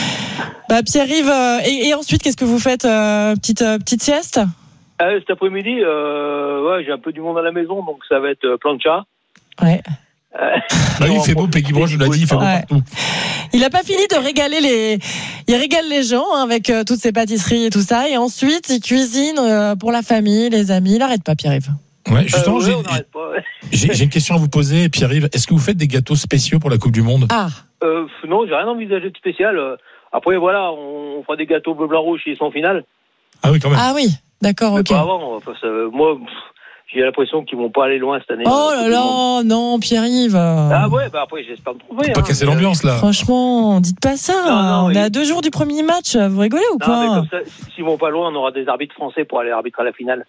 S2: Bah, Pierre-Yves, euh, et, et ensuite, qu'est-ce que vous faites euh, petite, euh, petite sieste ?
S5: Euh, cet après-midi, euh, ouais, j'ai un peu du monde à la maison, donc ça va être euh, plancha.
S2: Ouais.
S5: Euh,
S4: Bah, il fait beau, Peggy Broche, je l'ai dit, il fait beau
S2: Ouais.
S4: partout.
S2: Il a pas fini de régaler les, il régale les gens hein, avec euh, toutes ses pâtisseries et tout ça, et ensuite il cuisine euh, pour la famille, les amis. Il arrête pas, Pierre-Yves.
S4: Ouais, justement,
S5: euh, ouais,
S4: j'ai,
S5: on n'arrête pas. Ouais.
S4: j'ai, j'ai une question à vous poser, Pierre-Yves. Est-ce que vous faites des gâteaux spéciaux pour la Coupe du Monde ?
S2: Ah.
S5: Euh, non, j'ai rien envisagé de spécial. Euh, Après, voilà, on fera des gâteaux bleu, blanc, rouge s'ils sont finales.
S4: Ah oui, quand même.
S2: Ah oui, d'accord,
S5: Mais
S2: ok.
S5: pas avant. Parce que, moi, pff, j'ai l'impression qu'ils vont pas aller loin cette année.
S2: Oh
S5: euh,
S2: là
S5: Coupe du Monde.
S2: là, non, Pierre-Yves.
S5: Ah ouais, bah après, j'espère me trouver.
S4: Pas
S5: hein,
S4: casser
S5: mais,
S4: l'ambiance là.
S2: Franchement, dites pas ça.
S5: Non, non,
S2: on
S5: il-
S2: est à deux jours du premier match. Vous rigolez ou
S5: Non,
S2: quoi
S5: mais comme ça, s'ils vont pas loin, on aura des arbitres français pour aller arbitrer à la finale.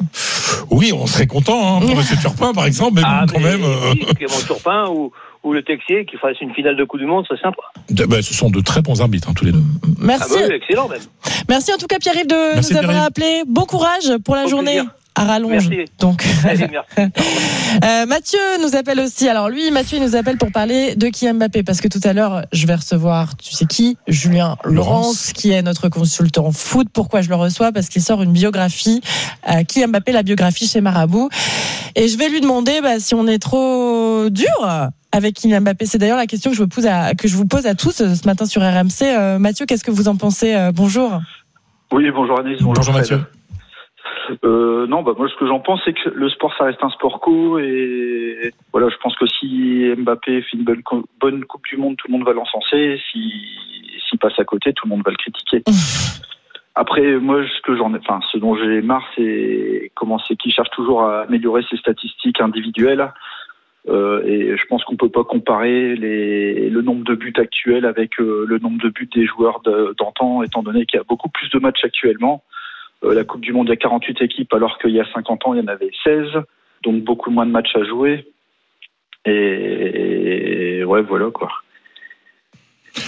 S4: Oui, on serait content hein, pour Monsieur Turpin, par exemple, mais
S5: Ah,
S4: bon, quand
S5: mais
S4: même. euh,
S5: oui, Clément Turpin ou, ou le Texier qui fasse une finale de Coupe du Monde, c'est sympa.
S4: de- bah, ce sont de très bons arbitres, hein, tous les deux.
S2: Merci.
S5: Ah bah oui, excellent même.
S2: Merci en tout cas, Pierre-Yves, de
S4: Merci,
S2: nous avoir
S4: Pierre-Yves.
S2: appelé. Bon courage pour la
S5: Au
S2: journée.
S5: plaisir.
S2: À rallonge.
S5: Merci.
S2: Donc.
S5: Allez, merci.
S2: Euh, Mathieu nous appelle aussi. Alors lui, Mathieu, il nous appelle pour parler de Kylian Mbappé parce que tout à l'heure, je vais recevoir, tu sais qui, Julien Laurence,
S4: Laurence.
S2: qui est notre consultant foot. Pourquoi je le reçois ? Parce qu'il sort une biographie, euh, Kylian Mbappé, la biographie chez Marabout. Et je vais lui demander bah, si on est trop dur avec Kylian Mbappé. C'est d'ailleurs la question que je, me pose à, que je vous pose à tous ce matin sur R M C. Euh, Mathieu, qu'est-ce que vous en pensez ? euh, Bonjour.
S9: Oui, bonjour Anis, bonjour,
S4: Bonjour
S9: Fred.
S4: Mathieu.
S9: Euh, non, bah moi ce que j'en pense c'est que le sport ça reste un sport co et voilà, je pense que si Mbappé fait une bonne, co- bonne Coupe du Monde, tout le monde va l'encenser. Si s'il passe à côté, tout le monde va le critiquer. Après, moi, ce que j'en ai, enfin, ce dont j'ai marre, c'est comment c'est qu'il cherche toujours à améliorer ses statistiques individuelles. Euh, et je pense qu'on peut pas comparer les, le nombre de buts actuels avec euh, le nombre de buts des joueurs de, d'antan, étant donné qu'il y a beaucoup plus de matchs actuellement. Euh, la Coupe du Monde, il y a quarante-huit équipes, alors qu'il y a cinquante ans, il y en avait seize. Donc beaucoup moins de matchs à jouer. Et, et ouais, voilà quoi.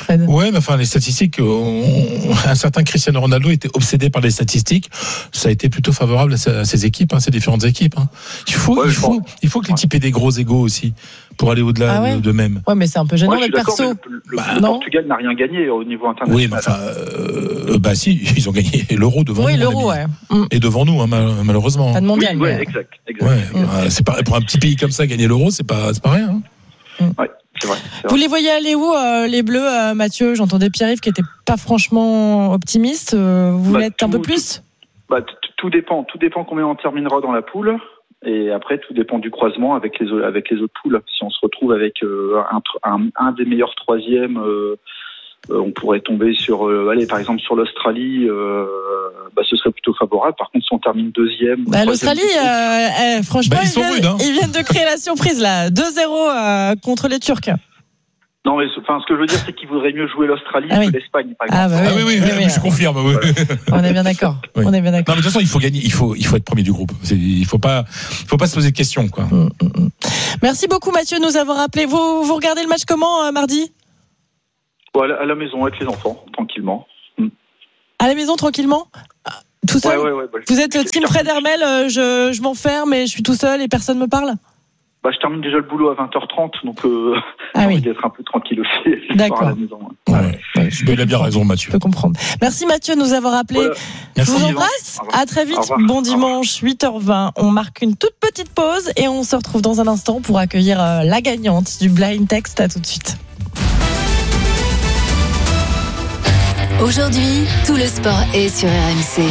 S2: Fred.
S4: Ouais, mais enfin, les statistiques, on... un certain Cristiano Ronaldo était obsédé par les statistiques. Ça a été plutôt favorable à ses équipes, hein, ces différentes équipes. Hein. Il faut, ouais, il faut, il faut que les types aient des gros égos aussi pour aller au-delà ah ouais. d'eux-mêmes.
S2: Ouais, mais c'est un peu gênant
S9: ouais,
S2: le perso.
S9: Le, le, bah, le Portugal n'a rien gagné au niveau international.
S4: Oui, mais enfin, euh, bah si, ils ont gagné l'euro devant
S2: oui,
S4: nous.
S2: Oui, l'euro, ouais.
S4: Et devant nous, hein, malheureusement.
S2: Pas de mondial.
S9: Oui,
S2: mais...
S9: ouais, exact, exact.
S4: Ouais, mmh. bah, c'est pas pour un petit pays comme ça gagner l'euro, c'est pas, c'est pas rien. Hein.
S9: Mmh. Ouais. C'est vrai, c'est vrai.
S2: Vous les voyez aller où, euh, les Bleus, euh, Mathieu? J'entendais Pierre-Yves qui n'était pas franchement optimiste. Euh, vous bah, l'êtes tout, un peu plus
S9: tout, bah, tout dépend. Tout dépend combien on terminera dans la poule. Et après, tout dépend du croisement avec les, avec les autres poules. Si on se retrouve avec euh, un, un, un des meilleurs troisièmes, euh, euh, on pourrait tomber sur, euh, allez, par exemple, sur l'Australie. Euh, bah, ce serait plutôt favorable. Par contre, si on termine deuxième...
S2: Bah, l'Australie, euh, euh, franchement,
S4: bah, ils,
S2: ils, viennent,
S4: rudes, hein.
S2: ils viennent de créer la surprise, là. deux zéro euh, contre les Turcs.
S9: Non, mais enfin, ce que je veux dire, c'est qu'il vaudrait mieux jouer l'Australie ah, oui. que l'Espagne, par exemple.
S2: Ah, bah oui,
S4: ah oui, oui, oui, oui, oui je confirme. Oui.
S2: On est bien d'accord.
S4: Oui.
S2: On est bien d'accord.
S4: Non, mais de toute façon, il faut gagner. Il faut, il faut être premier du groupe. C'est, il faut pas, il faut pas se poser de questions, quoi.
S2: Mmh, mmh. Merci beaucoup, Mathieu, de nous avoir appelé. Vous, vous regardez le match comment, euh, mardi?
S9: Ouais, à la maison, avec les enfants, tranquillement. Mmh.
S2: À la maison, tranquillement? Tout seul?
S9: Ouais, ouais, ouais, bah,
S2: vous êtes team Fred Hermel, euh, je, je m'enferme et je suis tout seul et personne me parle?
S9: Bah, je termine déjà le boulot à vingt heures trente, donc euh,
S2: ah
S9: j'ai
S2: oui.
S9: envie d'être un peu tranquille aussi.
S2: D'accord.
S9: À la maison,
S4: ouais. Ouais, ouais, il a bien raison, Mathieu.
S2: Je peux comprendre. Merci Mathieu de nous avoir appelé. Voilà. Je vous embrasse. À très vite. Bon dimanche, huit heures vingt. On marque une toute petite pause et on se retrouve dans un instant pour accueillir la gagnante du Blind Text. À tout de suite.
S28: Aujourd'hui, tout le sport est sur R M C.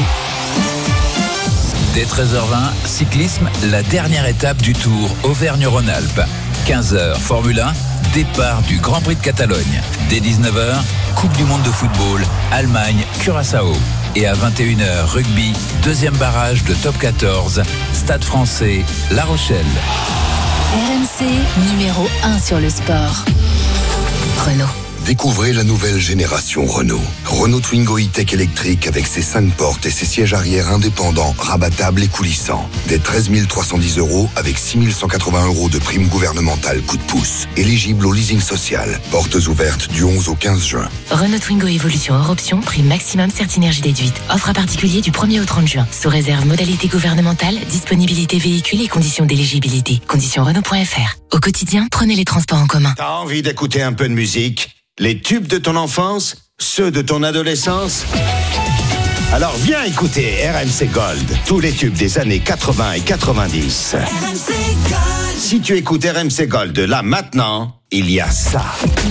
S16: Dès treize heures vingt, cyclisme, la dernière étape du Tour Auvergne-Rhône-Alpes. quinze heures, Formule un, départ du Grand Prix de Catalogne. Dès dix-neuf heures, Coupe du Monde de football, Allemagne, Curaçao. Et à vingt et une heures, rugby, deuxième barrage de Top quatorze, Stade Français, La Rochelle.
S28: R M C, numéro un sur le sport. Renault.
S3: Découvrez la nouvelle génération Renault. Renault Twingo E-Tech électrique avec ses cinq portes et ses sièges arrière indépendants, rabattables et coulissants. Dès treize mille trois cent dix euros avec six mille cent quatre-vingts euros de prime gouvernementale coup de pouce. Éligible au leasing social. Portes ouvertes du onze au quinze juin.
S28: Renault Twingo Evolution hors option, prime maximum Certinergie déduite. Offre à particulier du premier au trente juin. Sous réserve modalité gouvernementale, disponibilité véhicule et conditions d'éligibilité. Conditions Renault point F R. Au quotidien, prenez les transports en commun.
S1: T'as envie d'écouter un peu de musique? Les tubes de ton enfance? Ceux de ton adolescence? Alors viens écouter R M C Gold. Tous les tubes des années quatre-vingts et quatre-vingt-dix. R M C Gold. Si tu écoutes R M C Gold là maintenant, il y a ça.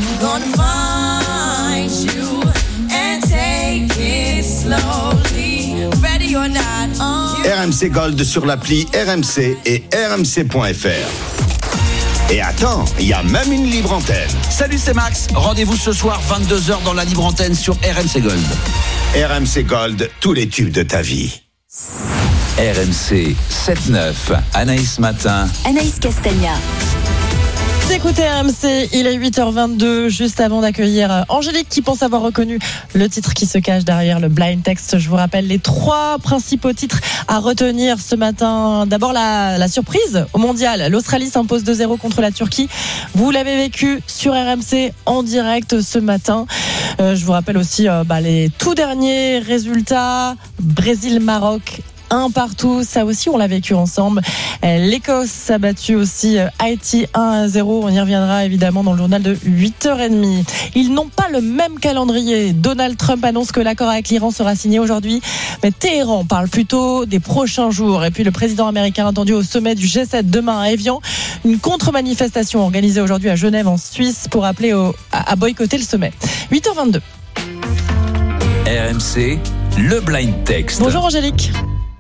S1: R M C Gold sur l'appli R M C et R M C point F R. Et attends, il y a même une libre antenne.
S10: Salut, c'est Max. Rendez-vous ce soir vingt-deux heures dans la libre antenne sur R M C Gold.
S1: R M C Gold, tous les tubes de ta vie.
S16: R M C sept neuf, Anaïs Matin.
S28: Anaïs Castagna.
S2: Écoutez R M C, il est huit heures vingt-deux, juste avant d'accueillir Angélique qui pense avoir reconnu le titre qui se cache derrière le Blind Text. Je vous rappelle les trois principaux titres à retenir ce matin. D'abord la, la surprise au mondial. L'Australie s'impose deux zéro contre la Turquie. Vous l'avez vécu sur R M C en direct ce matin. Euh, je vous rappelle aussi euh, bah, les tout derniers résultats. Brésil-Maroc. Un partout, ça aussi on l'a vécu ensemble. L'Écosse a battu aussi Haïti un à zéro. On y reviendra évidemment dans le journal de huit heures trente. Ils n'ont pas le même calendrier. Donald Trump annonce que l'accord avec l'Iran sera signé aujourd'hui, mais Téhéran parle plutôt des prochains jours. Et puis le président américain attendu au sommet du G sept demain à Évian. Une contre-manifestation organisée aujourd'hui à Genève en Suisse pour appeler au, à, à boycotter le sommet. huit heures vingt-deux.
S16: R M C, le Blind Text.
S2: Bonjour Angélique.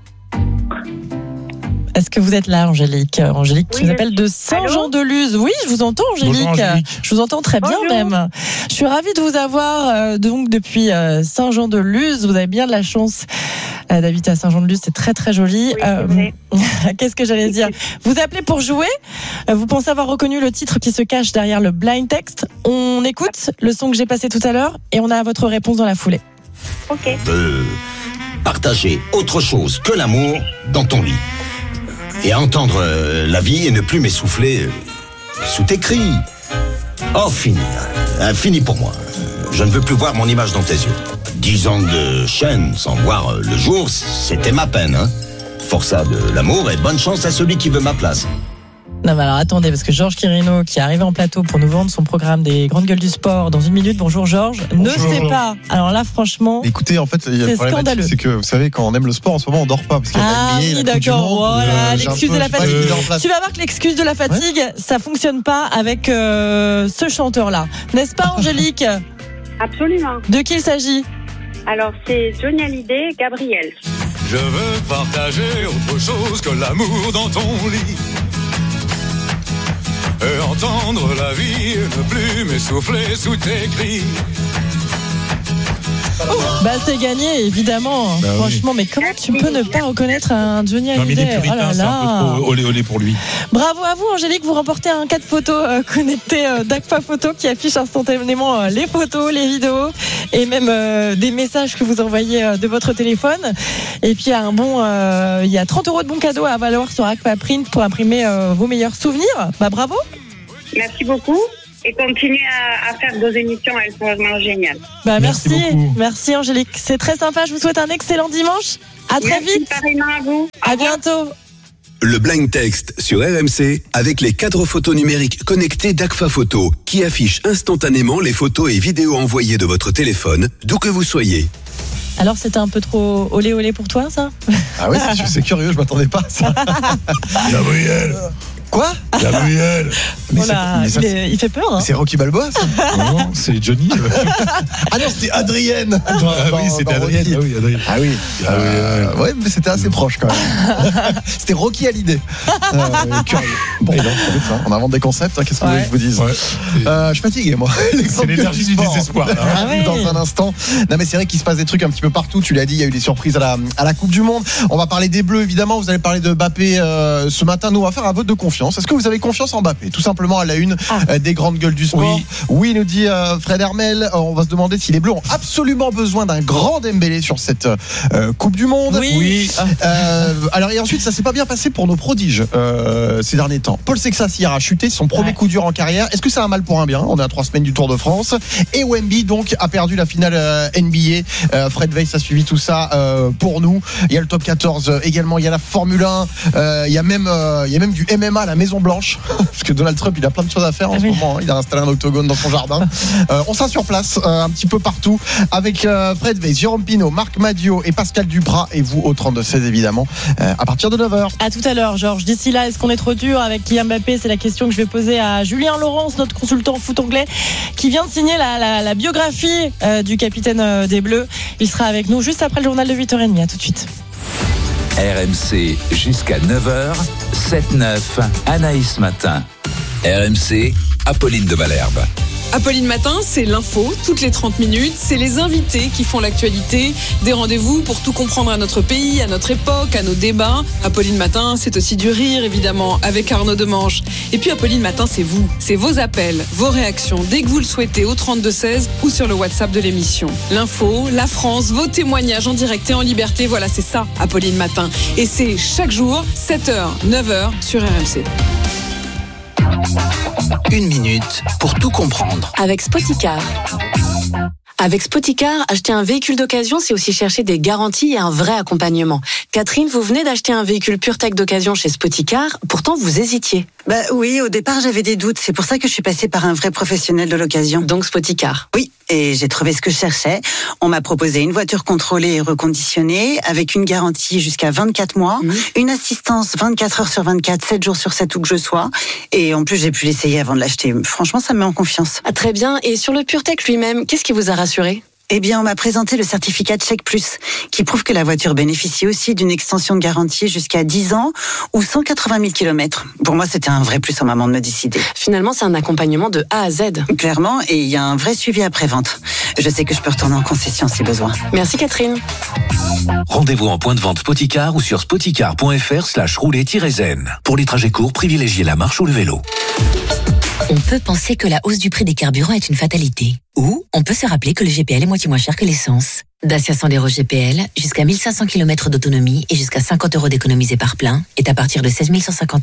S2: Est-ce que vous êtes là, Angélique? Angélique qui oui, nous appelle de Saint-Jean-de-Luz. Oui, je vous entends, Angélique. Bonjour, Angélique. Je vous entends très bien. Bonjour. Même. Je suis ravie de vous avoir euh, donc depuis euh, Saint-Jean-de-Luz. Vous avez bien de la chance euh, d'habiter à Saint-Jean-de-Luz. C'est très très joli.
S13: Oui,
S2: euh, qu'est-ce que j'allais dire? Vous appelez pour jouer. Vous pensez avoir reconnu le titre qui se cache derrière le Blind Text. On écoute le son que j'ai passé tout à l'heure et on a votre réponse dans la foulée.
S13: Ok.
S1: Euh, partager autre chose que l'amour dans ton lit. Et entendre euh, la vie et ne plus m'essouffler euh, sous tes cris. Oh, fini. Euh, fini pour moi. Euh, Je ne veux plus voir mon image dans tes yeux. Dix ans de chaîne sans voir le jour, c'était ma peine. Hein. Forçat de l'amour et bonne chance à celui qui veut ma place.
S2: Non mais alors attendez, parce que Georges Quirino, qui est arrivé en plateau pour nous vendre son programme des grandes gueules du sport dans une minute, bonjour Georges, ne sait pas. Alors là franchement,
S11: écoutez, en fait, il y a
S2: c'est
S11: le problème,
S2: scandaleux.
S11: C'est que vous savez, quand on aime le sport en ce moment, on dort pas parce qu'il y a
S2: Ah
S11: la N B A,
S2: oui,
S11: la Coupe du
S2: d'accord,
S11: Monde,
S2: voilà,
S11: euh, j'ai un
S2: l'excuse
S11: peu-
S2: de la
S11: j'ai pas
S2: fatigue.
S11: mis en place.
S2: Tu vas voir que l'excuse de la fatigue, ouais. ça fonctionne pas avec euh, ce chanteur-là. N'est-ce pas Angélique?
S13: Absolument.
S2: De qui il s'agit?
S13: Alors, c'est Johnny Hallyday, Gabriel.
S15: Je veux partager autre chose que l'amour dans ton lit. Et entendre la vie et ne plus m'essouffler sous tes cris.
S2: Bah c'est gagné évidemment.
S4: Bah,
S2: Franchement,
S4: oui.
S2: mais comment tu peux ne pas reconnaître un Johnny
S4: Non, mais il est
S2: Hallyday? Oh
S4: puritain,
S2: là
S4: c'est un
S2: là.
S4: peu trop olé olé pour lui.
S2: Bravo à vous Angélique, vous remportez un quatre photos euh, connecté euh, d'Agfa Photo qui affiche instantanément euh, les photos, les vidéos et même euh, des messages que vous envoyez euh, de votre téléphone. Et puis il y a un bon, euh, il y a trente euros de bons cadeaux à valoir sur Agfa Print pour imprimer euh, vos meilleurs souvenirs. Bah bravo.
S13: Merci beaucoup. Et continuez à, à faire vos émissions, elles sont vraiment géniales.
S2: Bah merci,
S13: Merci
S2: merci, Angélique. C'est très sympa. Je vous souhaite un excellent dimanche. À très
S13: Merci,
S2: vite.
S13: pareillement à vous.
S2: À bientôt.
S18: Le blind text sur R M C avec les cadres photos numériques connectés d'Agfa Photo qui affichent instantanément les photos et vidéos envoyées de votre téléphone, d'où que vous soyez.
S2: Alors c'était un peu trop olé olé pour toi ça?
S11: Ah oui, c'est, c'est curieux, je m'attendais pas à ça.
S15: Gabriel.
S11: Quoi?
S15: Gabriel.
S11: Mais
S2: Oh là,
S11: c'est- mais ça,
S2: il, est- il fait peur. Hein.
S11: C'est Rocky Balboa, ça?
S4: Non, non, c'est Johnny.
S11: Ah non, c'était Adrienne.
S4: Ah oui, c'était
S11: dans
S4: Adrienne.
S11: Rocky.
S4: Ah oui, Adrienne.
S11: Ah oui. Euh, ouais, mais c'était assez proche quand même. C'était Rocky Hallyday. Euh, curieux. Bon, non, on invente des concepts, hein, qu'est-ce que vous voulez que je vous dise?
S4: Ouais.
S11: Euh, je suis fatigué, moi.
S4: C'est l'énergie du désespoir. Là.
S2: Ah ouais.
S11: Dans un instant. Non, mais c'est vrai qu'il se passe des trucs un petit peu partout. Tu l'as dit, il y a eu des surprises à la, à la Coupe du Monde. On va parler des Bleus, évidemment. Vous allez parler de Mbappé euh, ce matin. Nous, on va faire un vote de confiance. Est-ce que vous avez confiance en Mbappé? Tout simplement à la une euh, des grandes gueules du sport.
S4: Oui,
S11: oui nous dit euh, Fred Hermel. Euh, on va se demander si les Bleus ont absolument besoin d'un grand Dembélé sur cette euh, Coupe du Monde.
S2: Oui.
S4: Oui.
S11: Euh, alors et ensuite, ça s'est pas bien passé pour nos prodiges euh, ces derniers temps. Paul Sexas hier a chuté, son premier
S2: Ouais.
S11: coup dur en carrière. Est-ce que c'est un mal pour un bien? On est à trois semaines du Tour de France. Et Wemby donc a perdu la finale euh, N B A. Euh, Fred Weiss a suivi tout ça euh, pour nous. Il y a le top quatorze euh, également. Il y a la Formule un. Euh, il y a même euh, il y a même du M M A à la Maison Blanche parce que Donald Trump il a plein de choses à faire en
S2: Ah
S11: ce
S2: oui.
S11: moment. Il a installé un octogone dans son jardin. Euh, on sera sur place euh, un petit peu partout avec euh, Fred Weiss, Jérôme Pinault, Marc Madio et Pascal Duprat et vous au trente-deux seize évidemment euh, à partir de neuf heures.
S2: À tout à l'heure, Georges. D'ici là, est-ce qu'on est trop dur avec Kylian Mbappé? C'est la question que je vais poser à Julien Laurence, notre consultant foot anglais, qui vient de signer la, la, la biographie euh, du capitaine euh, des Bleus. Il sera avec nous juste après le journal de huit heures trente. À tout de suite.
S16: R M C jusqu'à neuf heures, sept neuf, Anaïs Matin. R M C, Apolline de Malherbe.
S19: Apolline Matin, c'est l'info, toutes les trente minutes, c'est les invités qui font l'actualité, des rendez-vous pour tout comprendre à notre pays, à notre époque, à nos débats. Apolline Matin, c'est aussi du rire, évidemment, avec Arnaud Demanche. Et puis Apolline Matin, c'est vous, c'est vos appels, vos réactions, dès que vous le souhaitez, au trente-deux seize ou sur le WhatsApp de l'émission. L'info, la France, vos témoignages en direct et en liberté, voilà, c'est ça, Apolline Matin. Et c'est chaque jour, sept heures, neuf heures, sur R M C.
S8: Une minute pour tout comprendre.
S28: Avec Spoticar. Avec Spoticar, acheter un véhicule d'occasion, c'est aussi chercher des garanties et un vrai accompagnement. Catherine, vous venez d'acheter un véhicule PureTech d'occasion chez Spoticar, pourtant vous hésitiez.
S20: Bah oui, au départ j'avais des doutes, c'est pour ça que je suis passée par un vrai professionnel de l'occasion.
S28: Donc Spoticar.
S20: Oui, et j'ai trouvé ce que je cherchais. On m'a proposé une voiture contrôlée et reconditionnée, avec une garantie jusqu'à vingt-quatre mois, mmh. une assistance vingt-quatre heures sur vingt-quatre, sept jours sur sept où que je sois, et en plus j'ai pu l'essayer avant de l'acheter. Franchement, ça me met en confiance.
S28: Ah, très bien, et sur le PureTech lui-même, qu'est-ce qui vous a rassuré ?
S20: Eh bien, on m'a présenté le certificat Check Plus, qui prouve que la voiture bénéficie aussi d'une extension de garantie jusqu'à dix ans ou cent quatre-vingt mille kilomètres. Pour moi, c'était un vrai plus au moment de me décider.
S28: Finalement, c'est un accompagnement de A à Z.
S20: Clairement, et il y a un vrai suivi après-vente. Je sais que je peux retourner en concession si besoin.
S28: Merci Catherine.
S8: Rendez-vous en point de vente Spoticar ou sur spoticar.fr slash rouler-zen. Pour les trajets courts, privilégiez la marche ou le vélo.
S14: On peut penser que la hausse du prix des carburants est une fatalité. Ou on peut se rappeler que le G P L est moitié moins cher que l'essence. Dacia Sandero G P L, jusqu'à mille cinq cents kilomètres d'autonomie et jusqu'à cinquante euros d'économisés par plein, est à partir de seize mille cent cinquante euros.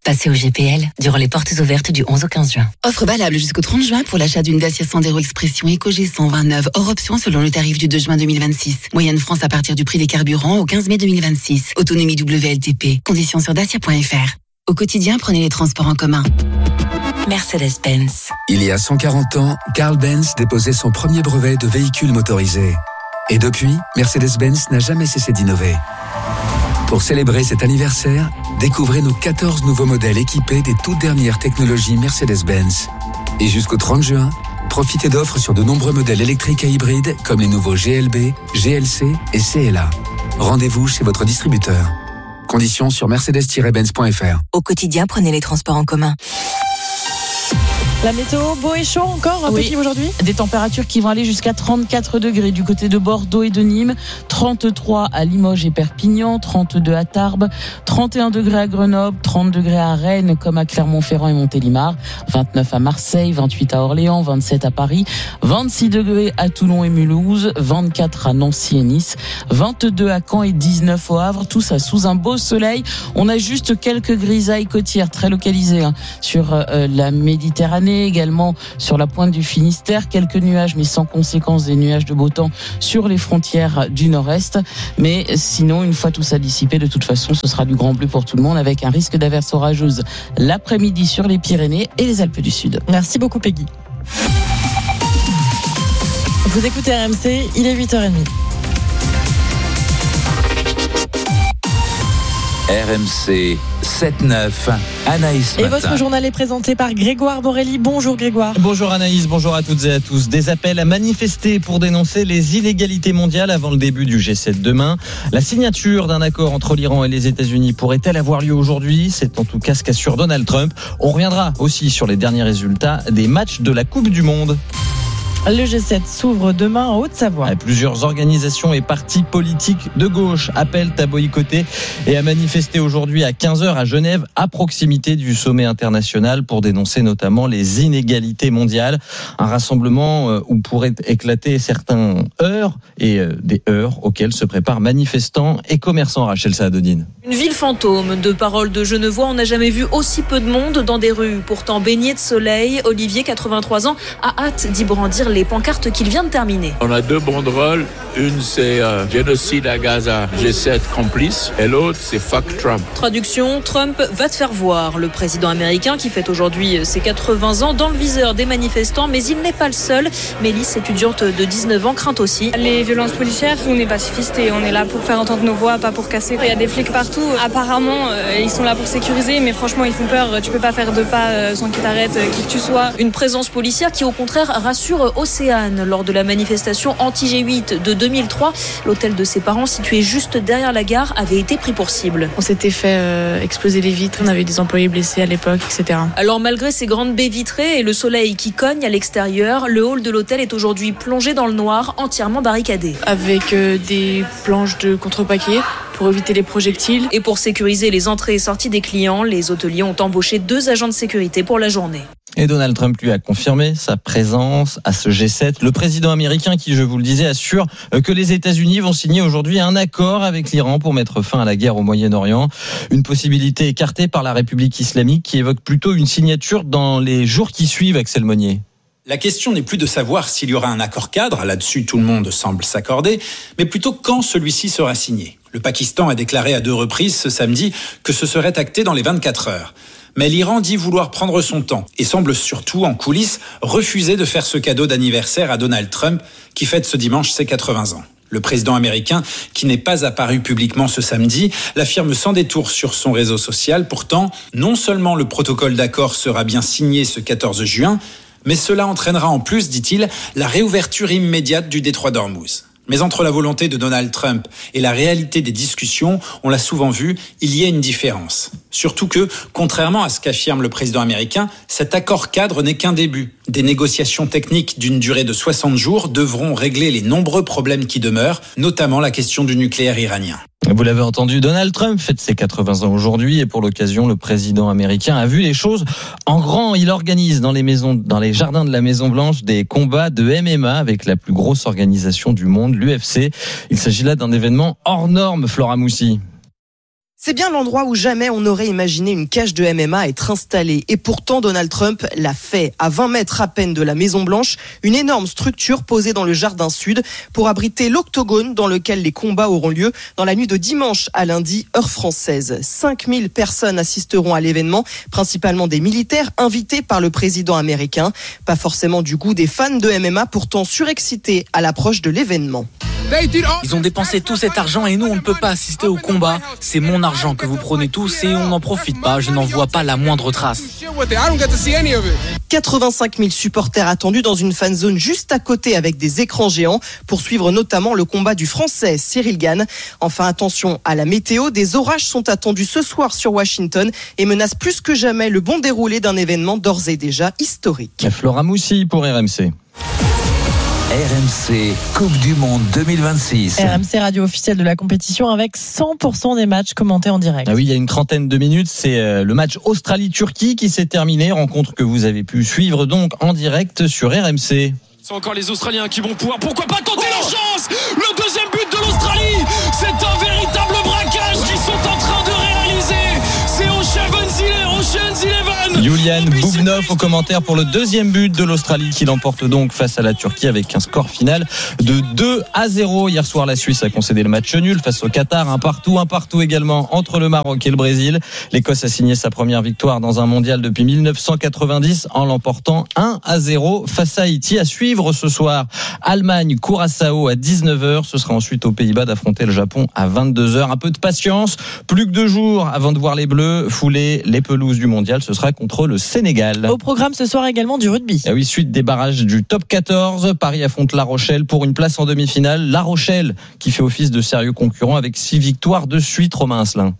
S14: Passez au G P L durant les portes ouvertes du onze au quinze juin.
S6: Offre valable jusqu'au trente juin pour l'achat d'une Dacia Sandero Expression EcoG cent vingt-neuf hors option selon le tarif du deux juin deux mille vingt-six. Moyenne France à partir du prix des carburants au quinze mai deux mille vingt-six. Autonomie W L T P. Conditions sur dacia point f r. Au quotidien, prenez les transports en commun.
S14: Mercedes-Benz.
S18: Il y a cent quarante ans, Carl Benz déposait son premier brevet de véhicule motorisé. Et depuis, Mercedes-Benz n'a jamais cessé d'innover. Pour célébrer cet anniversaire, découvrez nos quatorze nouveaux modèles équipés des toutes dernières technologies Mercedes-Benz. Et jusqu'au trente juin, profitez d'offres sur de nombreux modèles électriques et hybrides comme les nouveaux G L B, G L C et C L A. Rendez-vous chez votre distributeur. Conditions sur mercedes tiret benz point f r.
S14: Au quotidien, prenez les transports en commun.
S2: La météo, beau et chaud encore,
S7: Oui.
S2: petit aujourd'hui.
S7: Des températures qui vont aller jusqu'à trente-quatre degrés du côté de Bordeaux et de Nîmes, trente-trois à Limoges et Perpignan, trente-deux à Tarbes, trente et un degrés à Grenoble, trente degrés à Rennes comme à Clermont-Ferrand et Montélimar, vingt-neuf à Marseille, vingt-huit à Orléans, vingt-sept à Paris, vingt-six degrés à Toulon et Mulhouse, vingt-quatre à Nancy et Nice, vingt-deux à Caen et dix-neuf au Havre, tout ça sous un beau soleil. On a juste quelques grisailles côtières très localisées hein, sur euh, la Méditerranée, également sur la pointe du Finistère, quelques nuages mais sans conséquence, des nuages de beau temps sur les frontières du nord-est, mais sinon une fois tout ça dissipé, de toute façon ce sera du grand bleu pour tout le monde avec un risque d'averse orageuse l'après-midi sur les Pyrénées et les Alpes du Sud.
S2: Merci beaucoup Peggy. Vous écoutez R M C, il est huit heures trente.
S16: R M C sept neuf, Anaïs
S2: Et
S16: Matin.
S2: votre journal est présenté par Grégoire Borelli. Bonjour Grégoire.
S17: Bonjour Anaïs, bonjour à toutes et à tous. Des appels à manifester pour dénoncer les inégalités mondiales avant le début du G sept demain. La signature d'un accord entre l'Iran et les États-Unis pourrait-elle avoir lieu aujourd'hui ? C'est en tout cas ce qu'assure Donald Trump. On reviendra aussi sur les derniers résultats des matchs de la Coupe du Monde.
S2: Le G sept s'ouvre demain en Haute-Savoie.
S17: Plusieurs organisations et partis politiques de gauche appellent à boycotter et à manifester aujourd'hui à quinze heures à Genève, à proximité du sommet international, pour dénoncer notamment les inégalités mondiales. Un rassemblement où pourraient éclater certains heurts et des heurts auxquels se préparent manifestants et commerçants. Rachel Saadodine.
S21: Une ville fantôme, de paroles de Genevois, on n'a jamais vu aussi peu de monde dans des rues pourtant baignées de soleil. Olivier, quatre-vingt-trois ans, a hâte d'y brandir les pancartes qu'il vient de terminer.
S22: On a deux banderoles, une c'est euh, génocide à Gaza, G sept complice, et l'autre c'est fuck Trump.
S21: Traduction, Trump va te faire voir. Le président américain qui fête aujourd'hui ses quatre-vingts ans dans le viseur des manifestants, mais il n'est pas le seul. Mélisse, étudiante de dix-neuf ans, craint aussi
S23: les violences policières. On est pacifistes et on est là pour faire entendre nos voix, pas pour casser. Il y a des flics partout. Apparemment, euh, ils sont là pour sécuriser, mais franchement, ils font peur. Tu peux pas faire deux pas euh, sans qu'ils t'arrêtent, euh, qui que tu sois.
S21: Une présence policière qui, au contraire, rassure Océane. Lors de la manifestation anti-G huit de deux mille trois, l'hôtel de ses parents, situé juste derrière la gare, avait été pris pour cible.
S23: On s'était fait euh, exploser les vitres. On avait des employés blessés à l'époque, et cetera.
S21: Alors, malgré ces grandes baies vitrées et le soleil qui cogne à l'extérieur, le hall de l'hôtel est aujourd'hui plongé dans le noir, entièrement barricadé.
S23: Avec euh, des planches de contrepaquet pour éviter les projectiles.
S21: Et pour sécuriser les entrées et sorties des clients, les hôteliers ont embauché deux agents de sécurité pour la journée.
S17: Et Donald Trump lui a confirmé sa présence à ce G sept. Le président américain qui, je vous le disais, assure que les États-Unis vont signer aujourd'hui un accord avec l'Iran pour mettre fin à la guerre au Moyen-Orient. Une possibilité écartée par la République islamique qui évoque plutôt une signature dans les jours qui suivent, Axel Monnier.
S24: La question n'est plus de savoir s'il y aura un accord cadre, là-dessus tout le monde semble s'accorder, mais plutôt quand celui-ci sera signé. Le Pakistan a déclaré à deux reprises ce samedi que ce serait acté dans les vingt-quatre heures. Mais l'Iran dit vouloir prendre son temps et semble surtout, en coulisses, refuser de faire ce cadeau d'anniversaire à Donald Trump qui fête ce dimanche ses quatre-vingts ans. Le président américain, qui n'est pas apparu publiquement ce samedi, l'affirme sans détour sur son réseau social. Pourtant, non seulement le protocole d'accord sera bien signé ce quatorze juin, mais cela entraînera en plus, dit-il, la réouverture immédiate du détroit d'Ormuz. Mais entre la volonté de Donald Trump et la réalité des discussions, on l'a souvent vu, il y a une différence. Surtout que, contrairement à ce qu'affirme le président américain, cet accord cadre n'est qu'un début. Des négociations techniques d'une durée de soixante jours devront régler les nombreux problèmes qui demeurent, notamment la question du nucléaire iranien.
S17: Vous l'avez entendu, Donald Trump fête ses quatre-vingts ans aujourd'hui et pour l'occasion, le président américain a vu les choses en grand. Il organise dans les maisons, dans les jardins de la Maison Blanche des combats de M M A avec la plus grosse organisation du monde, l'U F C. Il s'agit là d'un événement hors norme, Flora Moussi.
S3: C'est bien l'endroit où jamais on n'aurait imaginé une cage de M M A être installée. Et pourtant, Donald Trump l'a fait. À vingt mètres à peine de la Maison-Blanche, une énorme structure posée dans le jardin sud pour abriter l'octogone dans lequel les combats auront lieu dans la nuit de dimanche à lundi, heure française. cinq mille personnes assisteront à l'événement, principalement des militaires invités par le président américain. Pas forcément du goût des fans de M M A, pourtant surexcités à l'approche de l'événement.
S5: Ils ont dépensé tout cet argent et nous on ne peut pas assister au combat. C'est mon argent que vous prenez tous et on n'en profite pas. Je n'en vois pas la moindre trace.
S3: quatre-vingt-cinq mille supporters attendus dans une fan zone juste à côté avec des écrans géants pour suivre notamment le combat du Français Cyril Gane. Enfin, attention à la météo, des orages sont attendus ce soir sur Washington et menacent plus que jamais le bon déroulé d'un événement d'ores et déjà historique.
S17: Flora Moussi pour R M C.
S16: R M C Coupe du Monde deux mille vingt-six.
S2: R M C radio officielle de la compétition avec cent pour cent des matchs commentés en direct.
S17: Ah oui, il y a une trentaine de minutes, c'est le match Australie-Turquie qui s'est terminé. Rencontre que vous avez pu suivre donc en direct sur R M C.
S9: C'est encore les Australiens qui vont pouvoir, pourquoi pas tenter leur chance. Le deuxième but de l'Australie, c'est un véritable braquage qu'ils sont en train de réaliser. C'est Ocean's Eleven.
S17: Julian Bubnov au commentaire pour le deuxième but de l'Australie qui l'emporte donc face à la Turquie avec un score final de deux à zéro. Hier soir, la Suisse a concédé le match nul face au Qatar, un partout, un partout également entre le Maroc et le Brésil. L'Écosse a signé sa première victoire dans un mondial depuis dix-neuf cent quatre-vingt-dix en l'emportant un à zéro face à Haïti. À suivre ce soir, Allemagne, Curaçao à dix-neuf heures. Ce sera ensuite aux Pays-Bas d'affronter le Japon à vingt-deux heures. Un peu de patience, plus que deux jours avant de voir les Bleus fouler les pelouses du mondial. Ce sera contre le Sénégal.
S2: Au programme ce soir également du rugby.
S17: Ah oui, suite des barrages du top quatorze, Paris affronte La Rochelle pour une place en demi-finale. La Rochelle qui fait office de sérieux concurrent avec six victoires de suite. Romain Asselin.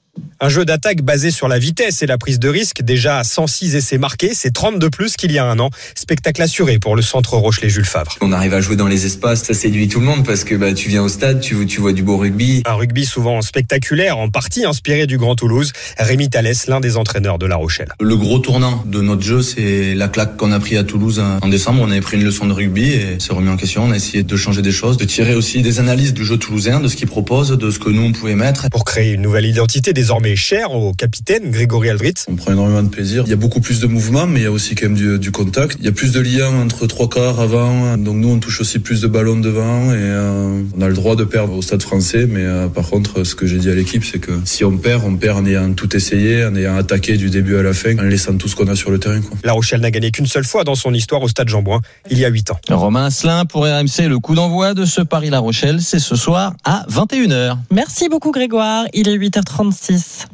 S10: Un jeu d'attaque basé sur la vitesse et la prise de risque. Déjà à cent six essais marqués, c'est trente de plus qu'il y a un an. Spectacle assuré pour le centre Rochelais Jules Favre.
S12: On arrive à jouer dans les espaces, ça séduit tout le monde parce que bah, tu viens au stade, tu, tu vois du beau rugby.
S10: Un rugby souvent spectaculaire, en partie inspiré du Grand Toulouse. Rémi Thalès, l'un des entraîneurs de La Rochelle.
S25: Le gros tournant de notre jeu, c'est la claque qu'on a pris à Toulouse en décembre. On avait pris une leçon de rugby et c'est remis en question. On a essayé de changer des choses, de tirer aussi des analyses du jeu toulousain, de ce qu'ils proposent, de ce que nous on pouvait mettre.
S10: Pour créer une nouvelle identité désormais cher au capitaine Grégory Aldritz.
S25: On prend énormément de plaisir. Il y a beaucoup plus de mouvements, mais il y a aussi quand même du, du contact. Il y a plus de liens entre trois quarts avant. Donc nous, on touche aussi plus de ballons devant et euh, on a le droit de perdre au Stade Français. Mais euh, par contre, ce que j'ai dit à l'équipe, c'est que si on perd, on perd en ayant tout essayé, en ayant attaqué du début à la fin, en laissant tout ce qu'on a sur le terrain, quoi.
S10: La Rochelle n'a gagné qu'une seule fois dans son histoire au Stade Jean-Bouin, il y a huit ans.
S17: Romain Asselin pour R M C. Le coup d'envoi de ce Paris-La Rochelle, c'est ce soir à vingt et une heures.
S2: Merci beaucoup Grégoire. Il est huit heures trente-six.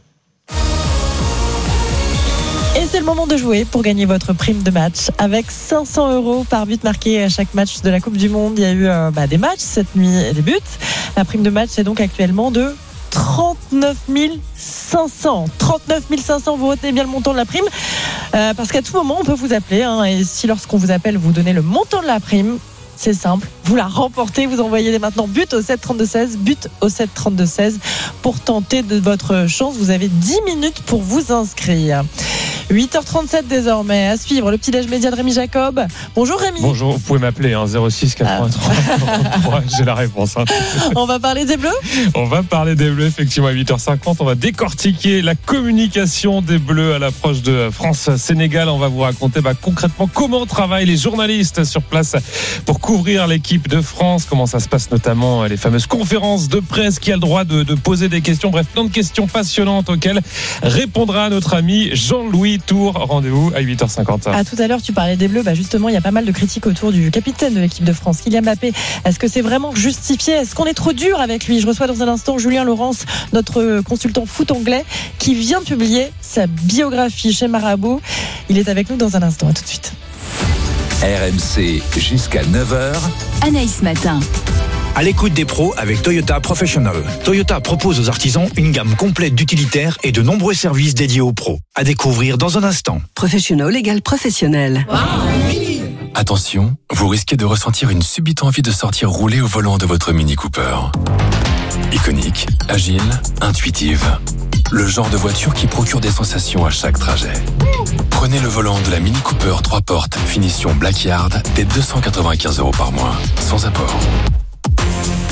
S2: Et c'est le moment de jouer pour gagner votre prime de match avec cinq cents euros par but marqué à chaque match de la Coupe du Monde. Il y a eu euh, bah, des matchs cette nuit et des buts. La prime de match est donc actuellement de trente-neuf mille cinq cents. trente-neuf mille cinq cents, vous retenez bien le montant de la prime euh, parce qu'à tout moment on peut vous appeler hein, et si lorsqu'on vous appelle vous donnez le montant de la prime, c'est simple, vous la remportez, vous envoyez dès maintenant but au sept trente-deux seize, but au sept trente-deux seize pour tenter de votre chance. Vous avez dix minutes pour vous inscrire. huit heures trente-sept désormais, à suivre le petit-déj média de Rémi Jacob. Bonjour Rémi.
S26: Bonjour, vous pouvez m'appeler hein, zéro six quatre-vingt-trois quarante-trois, j'ai la réponse. Hein.
S2: On va parler des Bleus.
S26: On va parler des Bleus effectivement à huit heures cinquante. On va décortiquer la communication des Bleus à l'approche de France-Sénégal. On va vous raconter bah, concrètement comment travaillent les journalistes sur place pour couvrir l'équipe de France. Comment ça se passe notamment les fameuses conférences de presse, qui a le droit de, de poser des questions. Bref, plein de questions passionnantes auxquelles répondra notre ami Jean-Louis Tour. Rendez-vous à huit heures cinquante.
S2: À tout à l'heure, tu parlais des Bleus. Bah justement, il y a pas mal de critiques autour du capitaine de l'équipe de France, Kylian Mbappé. Est-ce que c'est vraiment justifié? Est-ce qu'on est trop dur avec lui? Je reçois dans un instant Julien Laurence, notre consultant foot anglais, qui vient de publier sa biographie chez Marabout. Il est avec nous dans un instant. À tout de suite.
S16: R M C jusqu'à neuf heures.
S27: Anaïs Matin.
S29: À l'écoute des pros avec Toyota Professional. Toyota propose aux artisans une gamme complète d'utilitaires et de nombreux services dédiés aux pros. À découvrir dans un instant.
S30: Professional égale professionnel. Wow.
S31: Attention, vous risquez de ressentir une subite envie de sortir rouler au volant de votre Mini Cooper. Iconique, agile, intuitive. Le genre de voiture qui procure des sensations à chaque trajet. Prenez le volant de la Mini Cooper trois portes, finition Black Yard, dès deux cent quatre-vingt-quinze euros par mois, sans apport.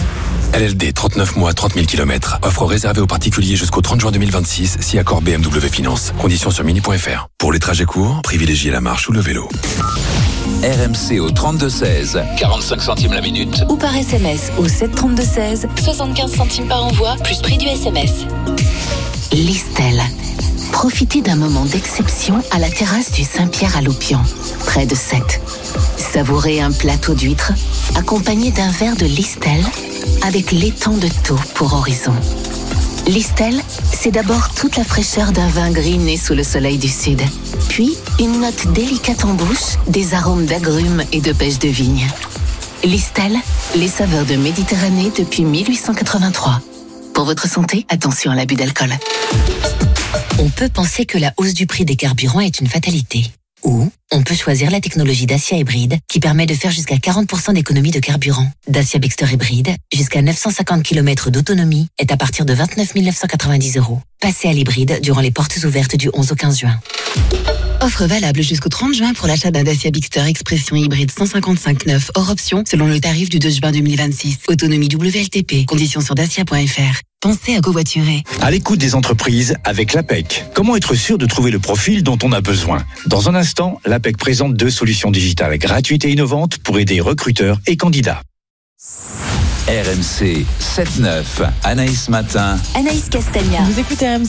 S31: L L D, trente-neuf mois, trente mille kilomètres. Offre réservée aux particuliers jusqu'au trente juin deux mille vingt-six, si accord B M W Finance. Conditions sur mini point f r. Pour les trajets courts, privilégiez la marche ou le vélo.
S16: R M C au trente-deux seize, quarante-cinq centimes la minute.
S14: Ou par S M S au sept trente-deux seize, soixante-quinze centimes par envoi, plus prix du S M S. Listel. Profitez d'un moment d'exception à la terrasse du Saint-Pierre à Loupian, près de Sète. Savourez un plateau d'huîtres, accompagné d'un verre de Listel, avec l'étang de Thau pour horizon. Listel, c'est d'abord toute la fraîcheur d'un vin gris né sous le soleil du sud. Puis, une note délicate en bouche, des arômes d'agrumes et de pêche de vigne. Listel, les saveurs de Méditerranée depuis mille huit cent quatre-vingt-trois. Pour votre santé, attention à l'abus d'alcool. On peut penser que la hausse du prix des carburants est une fatalité. Ou on peut choisir la technologie Dacia hybride qui permet de faire jusqu'à quarante pour cent d'économie de carburant. Dacia Bigster hybride, jusqu'à neuf cent cinquante kilomètres d'autonomie, est à partir de vingt-neuf mille neuf cent quatre-vingt-dix euros. Passez à l'hybride durant les portes ouvertes du onze au quinze juin. Offre valable jusqu'au trente juin pour l'achat d'un Dacia Bigster Expression hybride cent cinquante-cinq neuf hors option selon le tarif du deux juin deux mille vingt-six. Autonomie W L T P. Conditions sur dacia point f r. Pensez à covoiturer.
S29: À l'écoute des entreprises avec l'A P E C. Comment être sûr de trouver le profil dont on a besoin? Dans un instant, l'A P E C présente deux solutions digitales gratuites et innovantes pour aider recruteurs et candidats.
S16: R M C sept neuf, Anaïs Matin.
S14: Anaïs Castagna.
S2: Vous écoutez R M C.